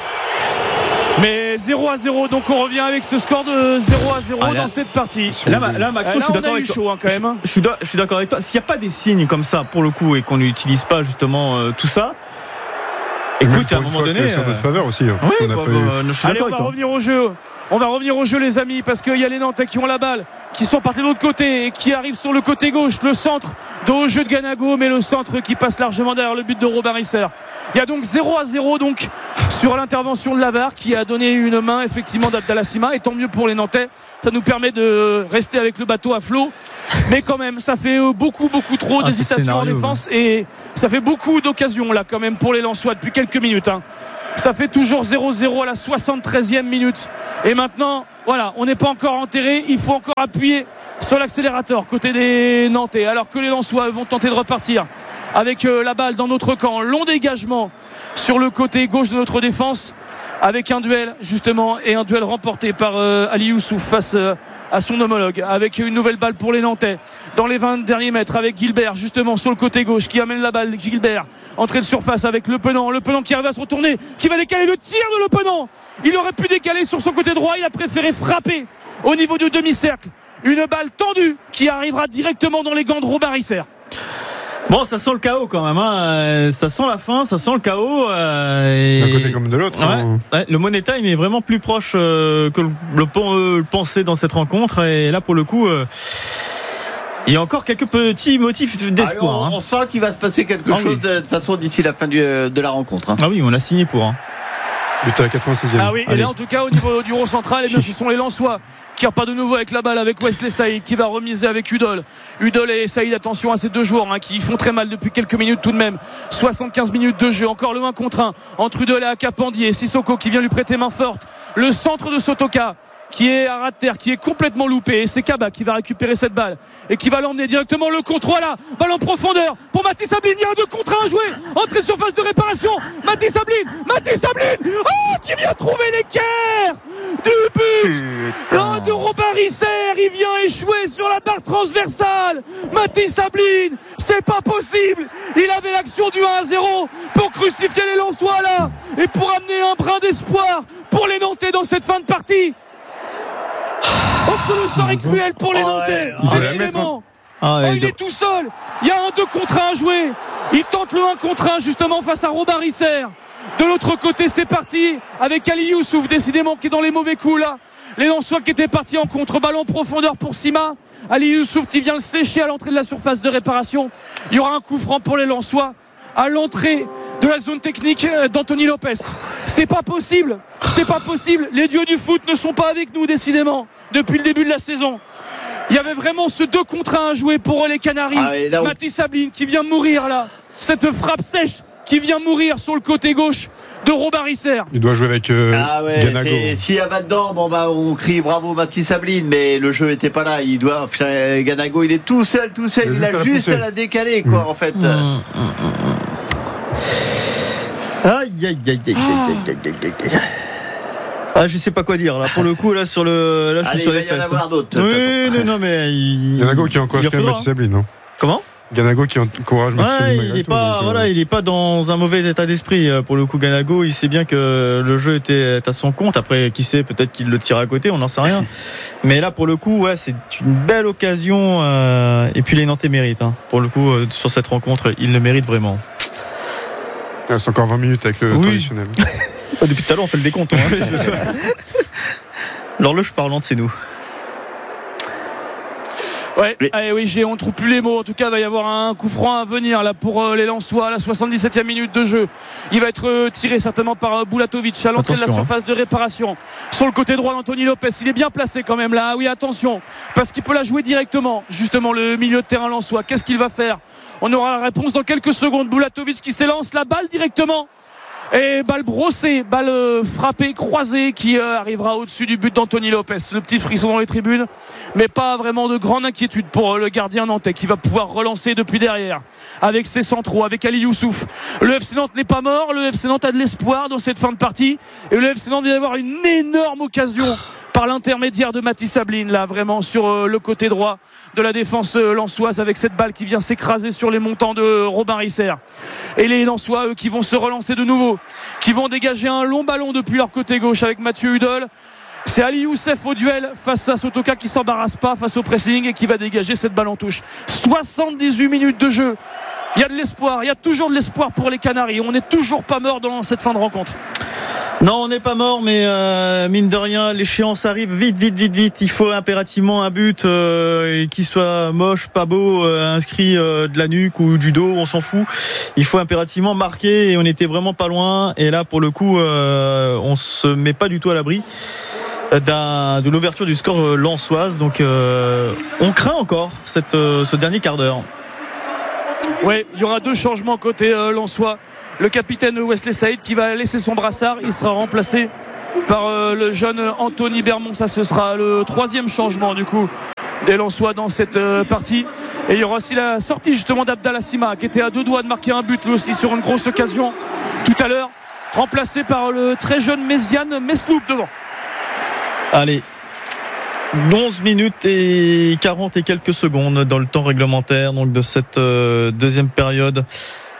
[SPEAKER 1] Mais zéro à zéro, donc on revient avec ce score de zéro à zéro ah, dans cette partie.
[SPEAKER 2] Là, là Maxence, je suis d'accord avec
[SPEAKER 1] toi. Hein, quand même.
[SPEAKER 2] Je, je, suis je suis d'accord avec toi. S'il n'y a pas des signes comme ça, pour le coup, et qu'on n'utilise pas justement euh, tout ça. Écoute, à un moment donné,
[SPEAKER 4] c'est en notre faveur aussi. Hein,
[SPEAKER 2] oui, bah, bah, je suis
[SPEAKER 1] Allez, on va revenir au jeu. On va revenir au jeu, les amis, parce qu'il y a les Nantais qui ont la balle, qui sont partis de l'autre côté et qui arrivent sur le côté gauche. Le centre de haut jeu de Ganago, mais le centre qui passe largement derrière le but de Robin Risser. Il y a donc zéro à zéro donc sur l'intervention de la V A R qui a donné une main effectivement d'Abdallah Sima, et tant mieux pour les Nantais. Ça nous permet de rester avec le bateau à flot. Mais quand même, ça fait beaucoup, beaucoup trop ah, d'hésitation en défense, ouais. Et ça fait beaucoup d'occasions là quand même pour les Lensois depuis quelques minutes. Hein. Ça fait toujours zéro zéro à la soixante-treizième minute. Et maintenant, voilà, on n'est pas encore enterré. Il faut encore appuyer sur l'accélérateur côté des Nantais, alors que les Lensois vont tenter de repartir avec euh, la balle dans notre camp. Long dégagement sur le côté gauche de notre défense, avec un duel justement, et un duel remporté par euh, Ali Youssouf face euh, à son homologue, avec une nouvelle balle pour les Nantais dans les vingt derniers mètres, avec Gilbert justement sur le côté gauche qui amène la balle. Gilbert, entrée de surface avec Le Penant, Le Penant qui arrive à se retourner, qui va décaler le tir de Le Penant. Il aurait pu décaler sur son côté droit, il a préféré frapper au niveau du demi-cercle une balle tendue qui arrivera directement dans les gants de Robin Risser.
[SPEAKER 2] Bon, ça sent le chaos quand même, hein. Ça sent la fin, ça sent le chaos. Euh,
[SPEAKER 4] D'un côté comme de l'autre.
[SPEAKER 2] Ouais,
[SPEAKER 4] hein.
[SPEAKER 2] ouais, le Money Time est vraiment plus proche euh, que le, le, le, le pensait dans cette rencontre. Et là, pour le coup, euh, il y a encore quelques petits motifs d'espoir.
[SPEAKER 3] Ah, on,
[SPEAKER 2] hein.
[SPEAKER 3] on sent qu'il va se passer quelque
[SPEAKER 2] ah,
[SPEAKER 3] chose
[SPEAKER 2] oui.
[SPEAKER 3] de toute façon d'ici la fin du, de la rencontre. Hein.
[SPEAKER 2] Ah oui, on a signé pour. Hein.
[SPEAKER 4] But à la quatre-vingt-sixième.
[SPEAKER 1] Ah oui, et là en tout cas au niveau du rond central, eh bien, ce sont les Lensois qui repart de nouveau avec la balle avec Wesley Saïd qui va remiser avec Udol. Udol et Saïd, attention à ces deux joueurs hein, qui font très mal depuis quelques minutes tout de même. soixante-quinze minutes de jeu, encore le un contre un entre Udol et Akapandi, et Sissoko qui vient lui prêter main forte. Le centre de Sotoka qui est à ras de terre, qui est complètement loupé, et c'est Kaba qui va récupérer cette balle et qui va l'emmener directement le contre là, balle en profondeur pour Mathis Sabline. Il y a un deux contre un à jouer, entrée sur phase de réparation, Mathis Sabline, Mathis Sabline, oh, qui vient trouver l'équerre du but oh, de Robin Risser. Il vient échouer sur la barre transversale. Mathis Sabline, c'est pas possible, il avait l'action du un à zéro pour crucifier les Lensois là et pour amener un brin d'espoir pour les Nantais dans cette fin de partie. Oh, que le sort est cruel pour les Nantais.
[SPEAKER 3] Oh, ouais.
[SPEAKER 1] Décidément.
[SPEAKER 2] Ah,
[SPEAKER 1] oh, il est tout seul. Il y a un deux contre un à jouer. Il tente le un contre un justement face à Robin Risser. De l'autre côté, c'est parti avec Ali Youssouf, décidément, qui est dans les mauvais coups là. Les Lensois qui étaient partis en contre, ballon en profondeur pour Sima. Ali Youssouf qui vient le sécher à l'entrée de la surface de réparation. Il y aura un coup franc pour les Lensois à l'entrée de la zone technique d'Anthony Lopez. C'est pas possible, c'est pas possible. Les dieux du foot ne sont pas avec nous décidément depuis le début de la saison. Il y avait vraiment ce deux contre un à jouer pour les Canaries. Ah, on... Mathis Sabline qui vient mourir là. Cette frappe sèche qui vient mourir sur le côté gauche de Robin Risser.
[SPEAKER 4] Il doit jouer avec euh,
[SPEAKER 3] ah ouais,
[SPEAKER 4] Ganago.
[SPEAKER 3] S'il y a pas dedans, bon bah on crie bravo Mathis Sabline, mais le jeu était pas là. Il doit, enfin, Ganago, il est tout seul, tout seul. Il, il a juste à la décaler quoi, mmh. en fait. Mmh, mmh, mmh.
[SPEAKER 2] Aïe aïe aïe aïe aïe aïe aïe aïe. Ah, je sais pas quoi dire là. Pour le coup, là sur le, là je suis
[SPEAKER 3] Allez,
[SPEAKER 2] sur
[SPEAKER 3] les
[SPEAKER 2] fesses.
[SPEAKER 3] Il va y en avoir d'autres.
[SPEAKER 2] Oui, non, non, mais il...
[SPEAKER 4] Ganago qui encourage quand même Mathis Sabline, non ?
[SPEAKER 2] Comment ?
[SPEAKER 4] Ganago qui encourage Mathis Sabline.
[SPEAKER 2] Ouais, il est pas, donc, voilà, euh... il est pas dans un mauvais état d'esprit pour le coup. Ganago, il sait bien que le jeu était à son compte. Après, qui sait, peut-être qu'il le tire à côté, on n'en sait rien. Mais là, pour le coup, ouais, c'est une belle occasion. Euh... Et puis les Nantais méritent. Hein. Pour le coup, euh, sur cette rencontre, ils le méritent vraiment.
[SPEAKER 4] Ah, c'est encore vingt minutes avec le oui. traditionnel.
[SPEAKER 2] Depuis tout à l'heure, on fait le décompte. Hein.
[SPEAKER 4] Oui, c'est ça.
[SPEAKER 2] L'horloge parlante, c'est nous.
[SPEAKER 1] Ouais, oui. Allez, oui, j'ai, on ne trouve plus les mots. En tout cas, il va y avoir un coup franc à venir là pour euh, les Lensois à la soixante-dix-septième minute de jeu. Il va être euh, tiré certainement par euh, Bulatovic à l'entrée attention, de la surface hein. de réparation. Sur le côté droit d'Anthony Lopez, il est bien placé quand même là. Ah oui, attention, parce qu'il peut la jouer directement. Justement, le milieu de terrain Lensois. Qu'est-ce qu'il va faire ? On aura la réponse dans quelques secondes. Bulatovic qui s'élance la balle directement. Et balle brossée, balle euh, frappée, croisée qui euh, arrivera au-dessus du but d'Anthony Lopez. Le petit frisson dans les tribunes, mais pas vraiment de grande inquiétude pour euh, le gardien nantais qui va pouvoir relancer depuis derrière avec ses centraux, avec Ali Youssouf. Le F C Nantes n'est pas mort, le F C Nantes a de l'espoir dans cette fin de partie et le F C Nantes vient d'avoir une énorme occasion par l'intermédiaire de Mathis Sabline là vraiment sur euh, le côté droit de la défense euh, lensoise avec cette balle qui vient s'écraser sur les montants de Robin Risser. Et les Lensois eux qui vont se relancer de nouveau, qui vont dégager un long ballon depuis leur côté gauche avec Mathieu Hudol. C'est Ali Youssef au duel face à Sotoka qui s'embarrasse pas face au pressing et qui va dégager cette balle en touche. soixante-dix-huit minutes de jeu. Il y a de l'espoir, il y a toujours de l'espoir pour les Canaries. On n'est toujours pas mort dans cette fin de rencontre.
[SPEAKER 2] Non, on n'est pas mort, mais euh, mine de rien, l'échéance arrive vite, vite, vite, vite. Il faut impérativement un but euh, qui soit moche, pas beau, euh, inscrit euh, de la nuque ou du dos, on s'en fout. Il faut impérativement marquer et on était vraiment pas loin. Et là, pour le coup, euh, on se met pas du tout à l'abri d'un, de l'ouverture du score euh, lensoise. Donc, euh, on craint encore cette, euh, ce dernier quart d'heure.
[SPEAKER 1] Oui, il y aura deux changements côté euh, lensois. Le capitaine Wesley Saïd qui va laisser son brassard, il sera remplacé par euh, le jeune Anthony Bermond. Ça, ce sera le troisième changement du coup des Lensois dans cette euh, partie. Et il y aura aussi la sortie justement d'Abdallah Sima qui était à deux doigts de marquer un but lui aussi sur une grosse occasion tout à l'heure, remplacé par le très jeune Méziane Mesloub devant.
[SPEAKER 2] Allez, onze minutes et quarante et quelques secondes dans le temps réglementaire donc de cette euh, deuxième période.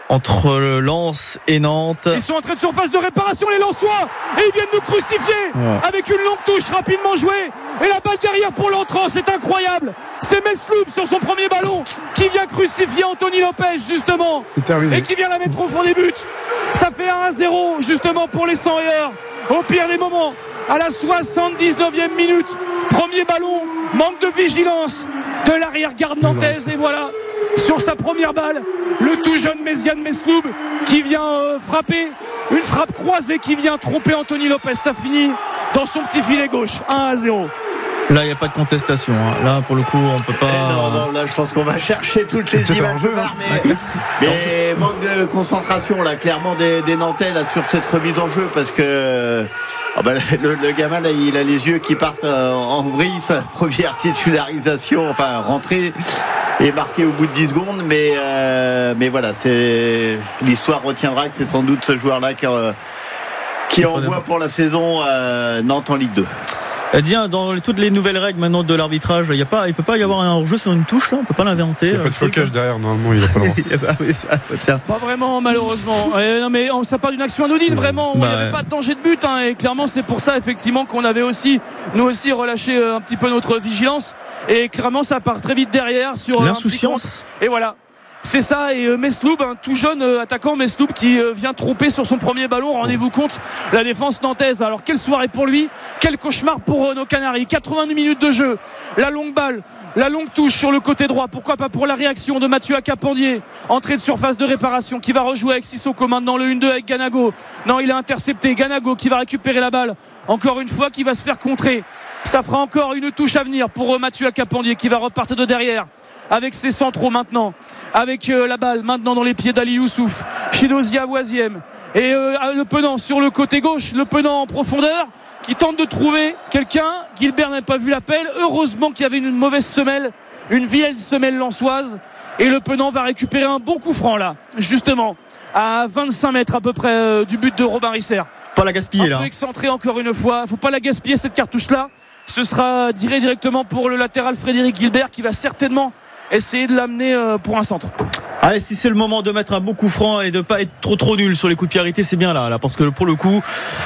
[SPEAKER 2] entre Lens et Nantes.
[SPEAKER 1] Ils sont en train de surface de réparation, les Lensois, et ils viennent nous crucifier ouais. avec une longue touche rapidement jouée et la balle derrière pour l'entrant. C'est incroyable. C'est Mesloub sur son premier ballon qui vient crucifier Anthony Lopez justement et qui vient la mettre au fond des buts. Ça fait un à zéro justement pour les cent et un au pire des moments. À la soixante-dix-neuvième minute, premier ballon, manque de vigilance de l'arrière-garde nantaise et voilà, sur sa première balle, le tout jeune Méziane Mesloub qui vient euh, frapper, une frappe croisée qui vient tromper Anthony Lopez. Ça finit dans son petit filet gauche, un à zéro.
[SPEAKER 2] Là, il n'y a pas de contestation. Hein. Là, pour le coup, on ne peut pas.
[SPEAKER 3] Eh non, non, là, je pense qu'on va chercher toutes les images. Mais, mais manque de concentration, là, clairement, des, des Nantais, là, sur cette remise en jeu, parce que oh ben, le, le gamin, là, il a les yeux qui partent en vrille. Sa première titularisation, enfin, rentrée, est marquée au bout de dix secondes. Mais, euh, mais voilà, c'est l'histoire retiendra que c'est sans doute ce joueur-là qui, euh, qui envoie pour la saison euh, Nantes en Ligue deux.
[SPEAKER 2] Dis, dans toutes les nouvelles règles maintenant de l'arbitrage, il ne peut pas y avoir un hors-jeu sur une touche, là, on ne peut pas l'inventer.
[SPEAKER 4] Il n'y a pas de flocage derrière, normalement, il n'a pas le droit.
[SPEAKER 1] Pas vraiment, malheureusement. Et non, mais ça parle d'une action anodine, ouais. Vraiment. Il n'y bah, avait pas de danger de but, hein, et clairement, c'est pour ça, effectivement, qu'on avait aussi, nous aussi, relâché un petit peu notre vigilance. Et clairement, ça part très vite derrière sur
[SPEAKER 2] l'insouciance.
[SPEAKER 1] Et voilà. C'est ça, et euh, Mesloub, un tout jeune euh, attaquant Mesloub qui euh, vient tromper sur son premier ballon. Rendez-vous compte, la défense nantaise. Alors quelle soirée pour lui, quel cauchemar pour euh, nos Canaries. quatre-vingt-dix minutes de jeu, la longue balle, la longue touche sur le côté droit. Pourquoi pas pour la réaction de Mathieu Akapandier, entrée de surface de réparation, qui va rejouer avec Sissoko maintenant le un deux avec Ganago. Non, il a intercepté Ganago qui va récupérer la balle. Encore une fois, qui va se faire contrer. Ça fera encore une touche à venir pour euh, Mathieu Akapandier qui va repartir de derrière avec ses centraux maintenant, avec euh, la balle maintenant dans les pieds d'Ali Youssouf, Chidozie Avoisiem et euh, le Penant sur le côté gauche, le Penant en profondeur qui tente de trouver quelqu'un. Gilbert n'a pas vu l'appel, heureusement qu'il y avait une mauvaise semelle, une vieille semelle lensoise, et le Penant va récupérer un bon coup franc là, justement à vingt-cinq mètres à peu près euh, du but de Robin Risser.
[SPEAKER 2] Pas la gaspiller là.
[SPEAKER 1] Un peu excentré encore une fois, faut pas la gaspiller cette cartouche là. Ce sera tiré directement pour le latéral Frédéric Gilbert qui va certainement essayer de l'amener pour un centre.
[SPEAKER 2] Allez, si c'est le moment de mettre un bon coup franc et de pas être trop trop nul sur les coups de pied arrêtés, c'est bien là, là, parce que pour le coup,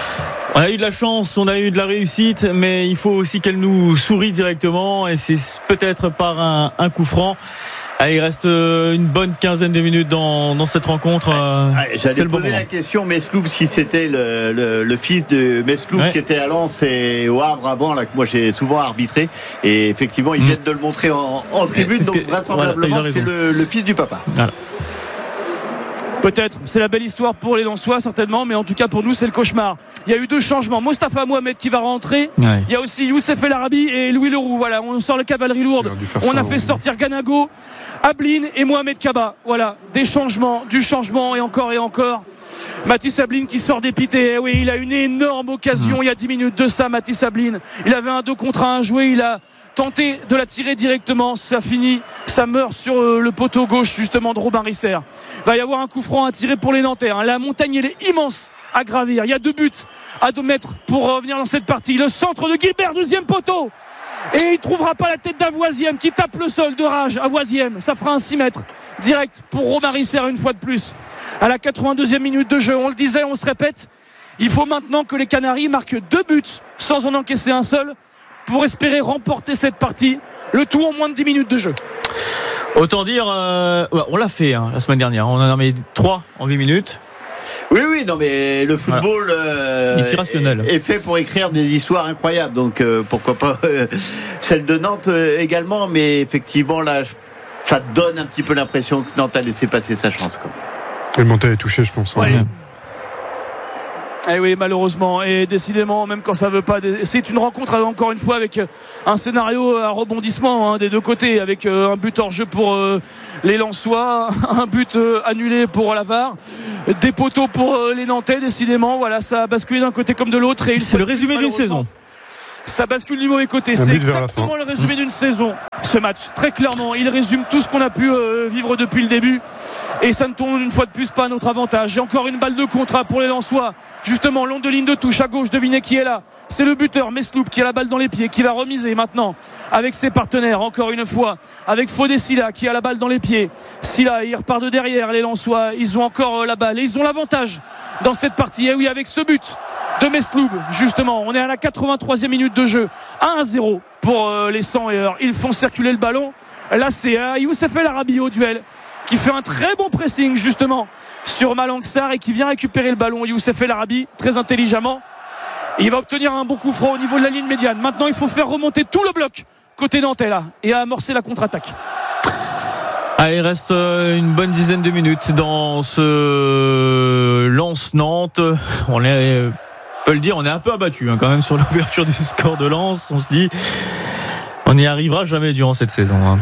[SPEAKER 2] on a eu de la chance, on a eu de la réussite, mais il faut aussi qu'elle nous sourie directement, et c'est peut-être par un, un coup franc. Allez, il reste une bonne quinzaine de minutes dans, dans cette rencontre.
[SPEAKER 3] Ouais, J'allais c'est le poser bon la question, Mesloub, si c'était le, le, le fils de Mesloub ouais. qui était à Lens et au Havre avant, là, que moi j'ai souvent arbitré. Et effectivement, ils mmh. viennent de le montrer en, en tribune, donc que, vraisemblablement voilà, c'est le, le fils du papa. Voilà.
[SPEAKER 1] Peut-être, c'est la belle histoire pour les Lensois certainement, mais en tout cas pour nous c'est le cauchemar. Il y a eu deux changements, Mostafa Mohamed qui va rentrer, ouais. Il y a aussi Youssef El Arabi et Louis Leroux. Voilà, on sort la cavalerie lourde, on a fait sortir Ganago, Ablin et Mohamed Kaba. Voilà, des changements, du changement et encore et encore. Mathis Ablin qui sort dépité. Oui, il a une énorme occasion mmh. il y a dix minutes de ça, Mathis Ablin. Il avait un deux contre un à jouer, il a tenté de la tirer directement, ça finit, ça meurt sur le poteau gauche justement de Robin Risser. Il va y avoir un coup franc à tirer pour les Nantais. La montagne elle est immense à gravir. Il y a deux buts à deux mètres pour revenir dans cette partie. Le centre de Gilbert, deuxième poteau. Et il ne trouvera pas la tête d'Avoisiem qui tape le sol de rage. Avoisiem, ça fera un six mètres direct pour Robin Risser une fois de plus. À la quatre-vingt-deuxième minute de jeu, on le disait, on se répète, il faut maintenant que les Canaries marquent deux buts sans en encaisser un seul pour espérer remporter cette partie, le tout en moins de dix minutes de jeu.
[SPEAKER 2] Autant dire, euh, on l'a fait hein, la semaine dernière, on en a mis trois en huit minutes.
[SPEAKER 3] Oui, oui, non, mais le football voilà. euh, est, est fait pour écrire des histoires incroyables, donc euh, pourquoi pas euh, celle de Nantes euh, également, mais effectivement là, ça donne un petit peu l'impression que Nantes a laissé passer sa chance. Quoi.
[SPEAKER 4] Le mental est touché, je pense.
[SPEAKER 1] Ouais.
[SPEAKER 4] Hein.
[SPEAKER 1] Eh oui, malheureusement, et décidément, même quand ça veut pas, c'est une rencontre encore une fois avec un scénario à rebondissement hein, des deux côtés, avec un but hors jeu pour euh, les Lensois, un but euh, annulé pour la V A R, des poteaux pour euh, les Nantais. Décidément, voilà, ça a basculé d'un côté comme de l'autre. Et
[SPEAKER 2] c'est le résumé d'une saison.
[SPEAKER 1] ça bascule du mauvais côté. C'est exactement le résumé d'une saison, ce match. Très clairement, il résume tout ce qu'on a pu euh, vivre depuis le début. Et ça ne tourne une fois de plus pas à notre avantage. Et encore une balle de contrat pour les Lensois. Justement, long de ligne de touche à gauche, devinez qui est là. C'est le buteur Mesloub qui a la balle dans les pieds, qui va remiser maintenant avec ses partenaires, encore une fois, avec Fodé Silla qui a la balle dans les pieds. Silla, il repart de derrière, les Lensois, ils ont encore la balle et ils ont l'avantage dans cette partie. Et oui, avec ce but de Mesloub, justement, on est à la quatre-vingt-troisième minute de jeu, un à zéro pour euh, les cent et heures. Ils font circuler le ballon. Là, c'est euh, Youssef El Arabi au duel, qui fait un très bon pressing justement sur Malang Sarr et qui vient récupérer le ballon. Youssef El Arabi, très intelligemment. Il va obtenir un bon coup franc au niveau de la ligne médiane. Maintenant, il faut faire remonter tout le bloc côté nantais là et amorcer la contre-attaque.
[SPEAKER 2] Allez, il reste une bonne dizaine de minutes dans ce Lens-Nantes. On est, on peut le dire, on est un peu abattu hein, quand même sur l'ouverture du score de Lens. On se dit, on n'y arrivera jamais durant cette saison. Hein.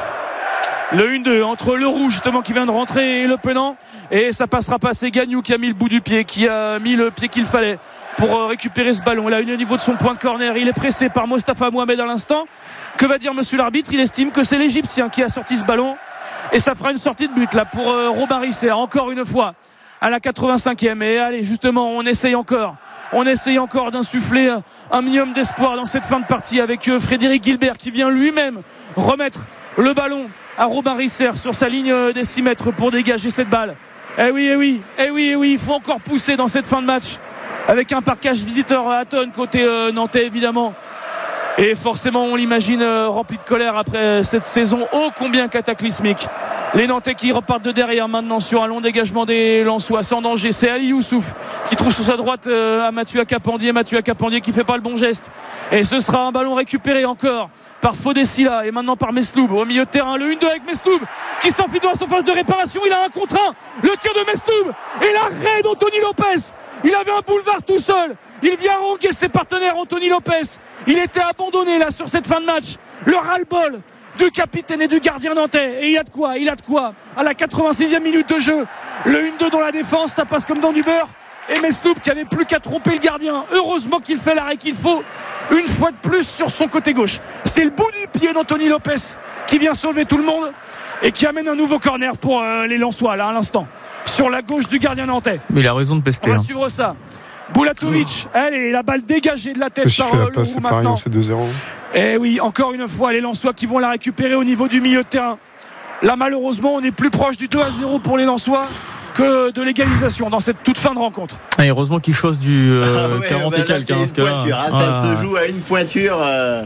[SPEAKER 1] Le un deux entre Leroux justement qui vient de rentrer et Le Penant, et ça passera pas. C'est Gagnou qui a mis le bout du pied, qui a mis le pied qu'il fallait pour récupérer ce ballon. Là, au niveau de son point de corner, il est pressé par Mostafa Mohamed à l'instant. Que va dire monsieur l'arbitre? Il estime que c'est l'Égyptien qui a sorti ce ballon et ça fera une sortie de but là pour euh, Robin Risser, encore une fois à la quatre-vingt-cinquième. Et allez, justement, on essaye encore on essaye encore d'insuffler un minimum d'espoir dans cette fin de partie avec euh, Frédéric Gilbert qui vient lui-même remettre le ballon à Robin Risser sur sa ligne des six mètres pour dégager cette balle. Eh oui, eh oui, eh oui, eh oui, il faut encore pousser dans cette fin de match avec un parquage visiteur à Hatton côté euh, nantais évidemment. Et forcément on l'imagine euh, rempli de colère après cette saison ô combien cataclysmique. Les Nantais qui repartent de derrière maintenant sur un long dégagement des Lensois sans danger. C'est Ali Youssouf qui trouve sur sa droite euh, à Mathieu Akapandier. Mathieu Akapandier qui fait pas le bon geste. Et ce sera un ballon récupéré encore par Fodé Silla et maintenant par Mesloub au milieu de terrain. Le un deux avec Mesloub qui s'enfuit dans la surface de réparation. Il a un contre un. Le tir de Mesloub et l'arrêt d'Anthony Lopez. Il avait un boulevard tout seul. Il vient haranguer ses partenaires. Anthony Lopez, il était abandonné là sur cette fin de match. Le ras-le-bol du capitaine et du gardien nantais. Et il a de quoi, il a de quoi. À la quatre-vingt-sixième minute de jeu, le un deux dans la défense, ça passe comme dans du beurre. Et Mesloub qui avait plus qu'à tromper le gardien. Heureusement qu'il fait l'arrêt qu'il faut. Une fois de plus sur son côté gauche. C'est le bout du pied d'Anthony Lopez qui vient sauver tout le monde et qui amène un nouveau corner pour euh, les Lensois là à l'instant. Sur la gauche du gardien nantais.
[SPEAKER 2] Mais il a raison de pester.
[SPEAKER 1] On va
[SPEAKER 2] hein.
[SPEAKER 1] suivre ça. Boulatovic, allez, la balle dégagée de la tête par euh, Leroux maintenant.
[SPEAKER 4] C'est deux zéro.
[SPEAKER 1] Et oui, encore une fois, les Lensois qui vont la récupérer au niveau du milieu de terrain. Là, malheureusement, on est plus proche du deux à zéro pour les Lensois que de l'égalisation dans cette toute fin de rencontre.
[SPEAKER 2] Et heureusement qu'il chose du euh,
[SPEAKER 3] ah ouais,
[SPEAKER 2] quarante
[SPEAKER 3] bah
[SPEAKER 2] et quelques.
[SPEAKER 3] C'est une pointure, hein,
[SPEAKER 2] voilà.
[SPEAKER 3] Ça se joue à une pointure. Euh...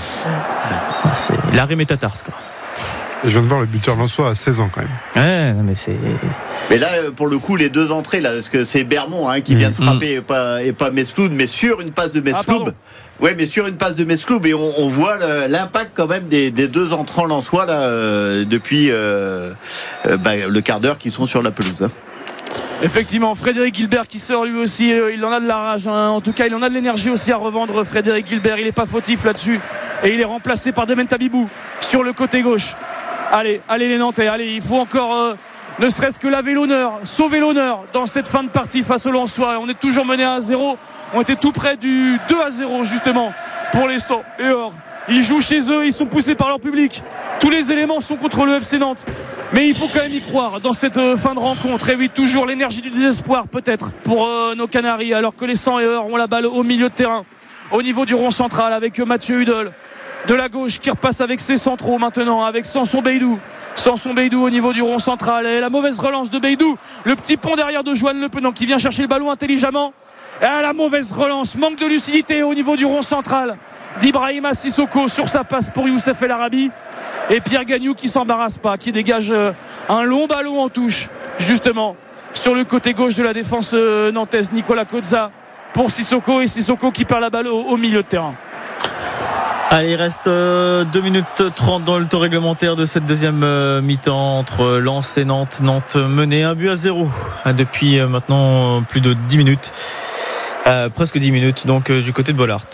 [SPEAKER 2] C'est l'arrêt métatars, quoi.
[SPEAKER 4] Et je viens de voir le buteur lensois à seize ans quand même.
[SPEAKER 2] Ouais, non mais c'est.
[SPEAKER 3] Mais là, pour le coup, les deux entrées, là, parce que c'est Bermond hein, qui vient de frapper mmh. et pas, et pas Mesloub, mais sur une passe de Mesloub. Ah, ouais, mais sur une passe de Mesloub, et on, on voit le, l'impact quand même des, des deux entrants lensois là euh, depuis euh, euh, bah, le quart d'heure qu'ils sont sur la pelouse. Hein.
[SPEAKER 1] Effectivement, Frédéric Gilbert qui sort lui aussi, euh, il en a de la rage, hein. En tout cas il en a de l'énergie aussi à revendre. Frédéric Gilbert, il n'est pas fautif là-dessus et il est remplacé par Demen Tabibou sur le côté gauche. Allez, allez les Nantais, allez, il faut encore euh, ne serait-ce que laver l'honneur, sauver l'honneur dans cette fin de partie face aux Lensois. On est toujours mené à un zéro, on était tout près du deux à zéro justement pour les cent et or. Ils jouent chez eux, ils sont poussés par leur public. Tous les éléments sont contre le F C Nantes. Mais il faut quand même y croire dans cette fin de rencontre. Et oui, toujours l'énergie du désespoir peut-être pour euh, nos Canaries, alors que les cent et heures ont la balle au milieu de terrain, au niveau du rond central avec Mathieu Hudol. De la gauche qui repasse avec ses centraux maintenant, avec Samson Beidou. Samson Beidou au niveau du rond central. Et la mauvaise relance de Beidou. Le petit pont derrière de Joanne Le Penant qui vient chercher le ballon intelligemment. Et la mauvaise relance, manque de lucidité au niveau du rond central d'Ibrahima Sissoko sur sa passe pour Youssef El Arabi. Et Pierre Gagnou qui s'embarrasse pas, qui dégage un long ballon en touche justement sur le côté gauche de la défense nantaise. Nicolas Kozza pour Sissoko, et Sissoko qui perd la balle au, au milieu de terrain.
[SPEAKER 2] Allez, il reste euh, deux minutes trente dans le temps réglementaire de cette deuxième euh, mi-temps entre Lens et Nantes. Nantes menée un but à zéro hein, depuis euh, maintenant plus de dix minutes, euh, presque dix minutes donc euh, du côté de Bollaert.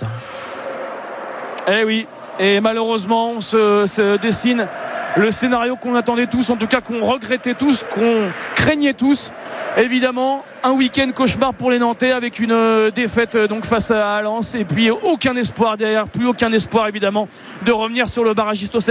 [SPEAKER 1] Eh oui, et malheureusement on se, se dessine le scénario qu'on attendait tous, en tout cas qu'on regrettait tous, qu'on craignait tous. évidemment un week-end cauchemar pour les Nantais avec une défaite donc face à Lens et puis aucun espoir derrière, plus aucun espoir évidemment de revenir sur le barragiste au